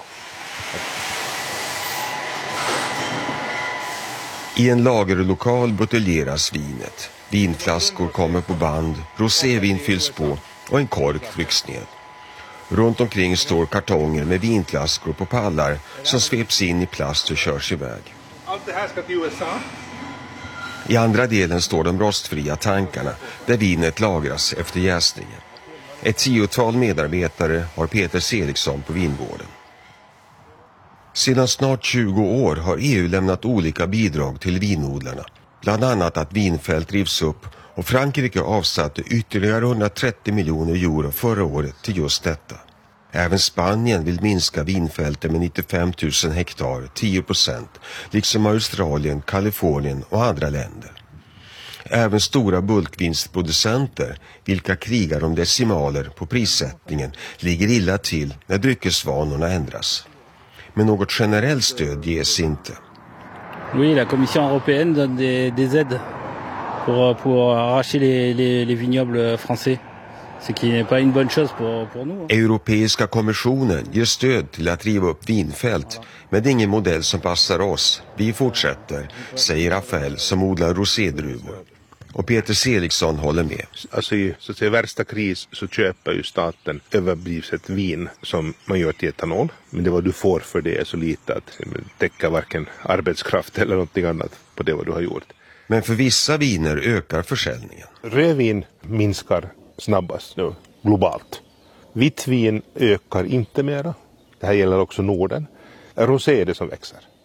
I en lagerlokal buteljeras vinet. Vinflaskor kommer på band, rosévin fylls på och en kork trycks ned. Runt omkring står kartonger med vinflaskor på pallar som sveps in i plast och körs iväg. Allt det här ska till U S A. I andra delen står de rostfria tankarna där vinet lagras efter jäsningen. Ett tiotal medarbetare har Peter Seliksson på vingården. Sedan snart tjugo år har E U lämnat olika bidrag till vinodlarna. Bland annat att vinfält rivs upp och Frankrike avsatte ytterligare hundratrettio miljoner euro förra året till just detta. Även Spanien vill minska vinfälten med nittiofem tusen hektar, tio procent, liksom Australien, Kalifornien och andra länder. Även stora bulkvinstproducenter, vilka krigar om decimaler på prissättningen, ligger illa till när dryckesvanorna ändras. Men något generellt stöd ges inte. Oui, la Commission européenne donne des, des aides pour, pour arracher les, les, les vignobles français. Ce qui n'est pas une bonne chose pour, pour nous. Europeiska kommissionen ger stöd till att riva upp vinfält, men det är ingen modell som passar oss. Vi fortsätter, säger Raphaël som odlar rosédruvor. Och Peter Seliksson håller med. Alltså i så att säga, värsta kris så köper ju staten överblivet vin som man gör till etanol. Men det vad du får för det är så lite att det täcker varken arbetskraft eller någonting annat på det vad du har gjort. Men för vissa viner ökar försäljningen. Rödvin minskar snabbast nu, globalt. Vitt vin ökar inte mera. Det här gäller också Norden. Rosé är det som växer.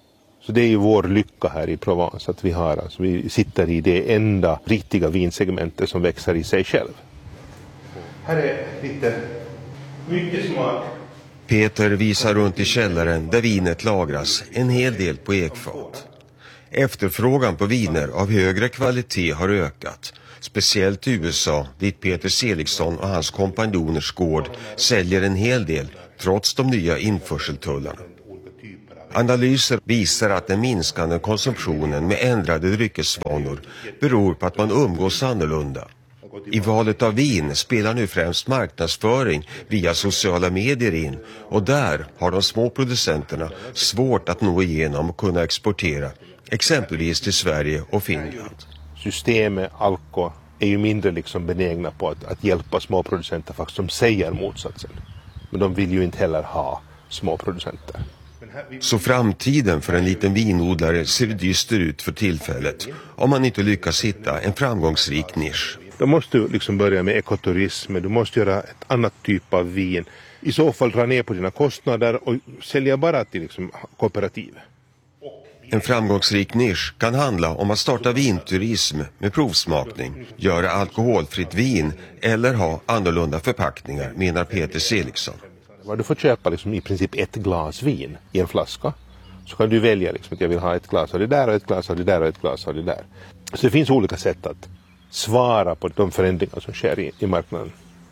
Så det är ju vår lycka här i Provence att vi har, alltså vi sitter i det enda riktiga vinsegmentet som växer i sig själv. Här är lite mycket smak. Peter visar runt i källaren där vinet lagras, en hel del på ekfat. Efterfrågan på viner av högre kvalitet har ökat, speciellt i U S A dit Peter Seligsson och hans kompanjoners gård säljer en hel del trots de nya införseltullarna. Analyser visar att den minskande konsumtionen med ändrade dryckesvanor beror på att man umgås annorlunda. I valet av vin spelar nu främst marknadsföring via sociala medier in och där har de små producenterna svårt att nå igenom och kunna exportera, exempelvis till Sverige och Finland. Systemet, Alko, är ju mindre liksom benägna på att, att hjälpa småproducenter faktiskt som säger motsatsen. Men de vill ju inte heller ha småproducenter. Så framtiden för en liten vinodlare ser dyster ut för tillfället om man inte lyckas hitta en framgångsrik nisch. Då måste du liksom börja med ekoturism, du måste göra ett annat typ av vin. I så fall dra ner på dina kostnader och sälja bara till liksom kooperativ. En framgångsrik nisch kan handla om att starta vinturism med provsmakning, göra alkoholfritt vin eller ha annorlunda förpackningar, menar Peter Seligsson. Du får köpa liksom i princip ett glas vin i en flaska. Så kan du välja liksom att jag vill ha ett glas av det där och ett glas av det där och ett glas av det där. Så det finns olika sätt att svara på de förändringar som sker i, i marknaden.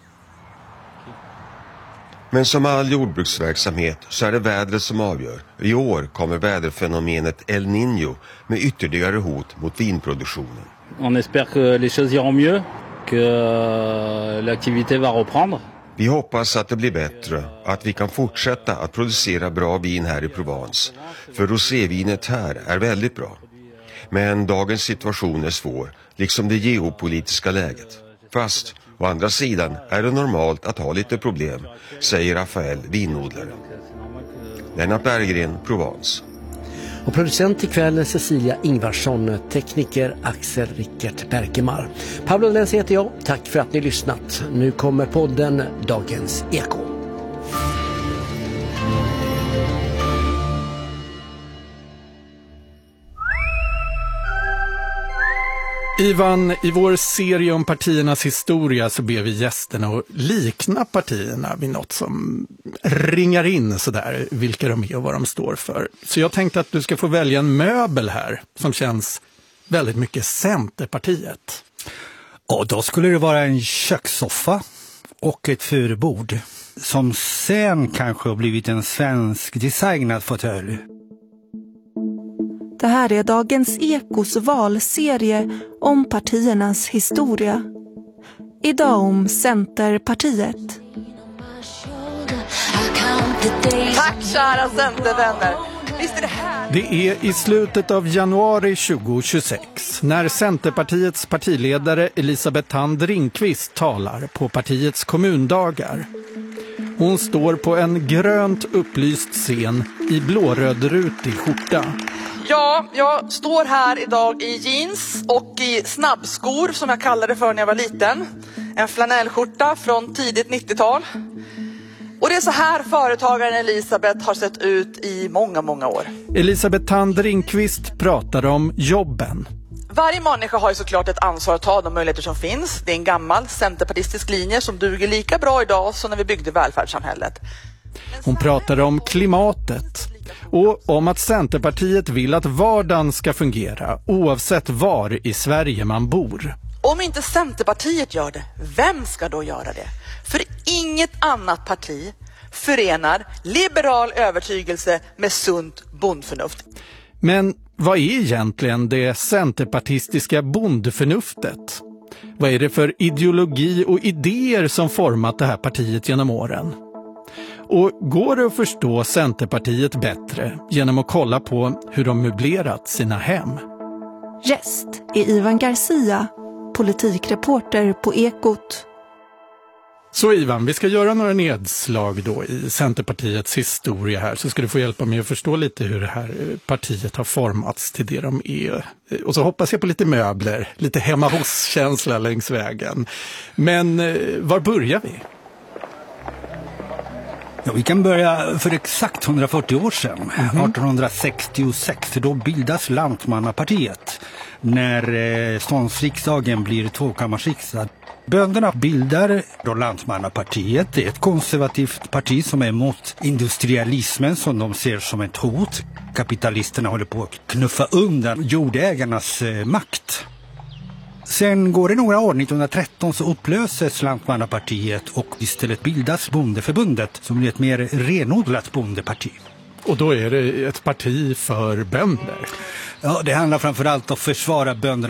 Men som all jordbruksverksamhet så är det vädret som avgör. I år kommer väderfenomenet El Niño med ytterligare hot mot vinproduktionen. On espère que les choses iront mieux, que l'activité va reprendre. Vi hoppas att det blir bättre, att vi kan fortsätta att producera bra vin här i Provence. För rosévinet här är väldigt bra. Men dagens situation är svår, liksom det geopolitiska läget. Fast, å andra sidan är det normalt att ha lite problem, säger Rafael, vinodlare. Lennart Berggren, Provence. Och producent ikväll är Cecilia Ingvarsson, tekniker Axel Rickert Berkemar. Pablo Lenz heter jag, tack för att ni lyssnat. Nu kommer podden Dagens Eko. Ivan, i vår serie om partiernas historia så ber vi gästerna att likna partierna vid något som ringar in sådär, vilka de är och vad de står för. Så jag tänkte att du ska få välja en möbel här som känns väldigt mycket Centerpartiet. Och då skulle det vara en kökssoffa och ett furbord som sen kanske har blivit en svensk designad fåtölj. Det här är Dagens Ekos valserie om partiernas historia. Idag om Centerpartiet. Tack kära Centervänner! Visst är det här? Det är i slutet av januari tjugohundratjugosex när Centerpartiets partiledare Elisabeth Thand Ringqvist talar på partiets kommundagar. Hon står på en grönt upplyst scen i blårödrutig skjorta. Ja, jag står här idag i jeans och i snabbskor som jag kallade för när jag var liten. En flanellskjorta från tidigt nittiotal. Och det är så här företagaren Elisabeth har sett ut i många, många år. Elisabeth Thand Ringqvist pratar om jobben. Varje människa har ju såklart ett ansvar att ta de möjligheter som finns. Det är en gammal centerpartistisk linje som duger lika bra idag som när vi byggde välfärdssamhället. Hon pratar om klimatet och om att Centerpartiet vill att vardagen ska fungera oavsett var i Sverige man bor. Om inte Centerpartiet gör det, vem ska då göra det? För inget annat parti förenar liberal övertygelse med sunt bondförnuft. Men vad är egentligen det centerpartistiska bondförnuftet? Vad är det för ideologi och idéer som format det här partiet genom åren? Och går det att förstå Centerpartiet bättre genom att kolla på hur de möblerat sina hem? Gäst är Ivan Garcia, politikreporter på Ekot. Så Ivan, vi ska göra några nedslag då i Centerpartiets historia här, så ska du få hjälpa mig att förstå lite hur det här partiet har formats till det de är. Och så hoppas jag på lite möbler, lite hemma hos-känsla längs vägen. Men var börjar vi? Ja, vi kan börja för exakt hundrafyrtio år sedan, mm-hmm. artonhundrasextiosex, då bildas Lantmannapartiet när eh, ståndsriksdagen blir tvåkammarsriksdag. Bönderna bildar då Lantmannapartiet. Det är ett konservativt parti som är emot industrialismen som de ser som ett hot. Kapitalisterna håller på att knuffa undan jordägarnas eh, makt. Sen går det några år, nittonhundratretton så upplöses Lantmannapartiet och istället bildas Bondeförbundet som blir ett mer renodlat bondeparti. Och då är det ett parti för bönder? Ja, det handlar framförallt om att försvara bönderna.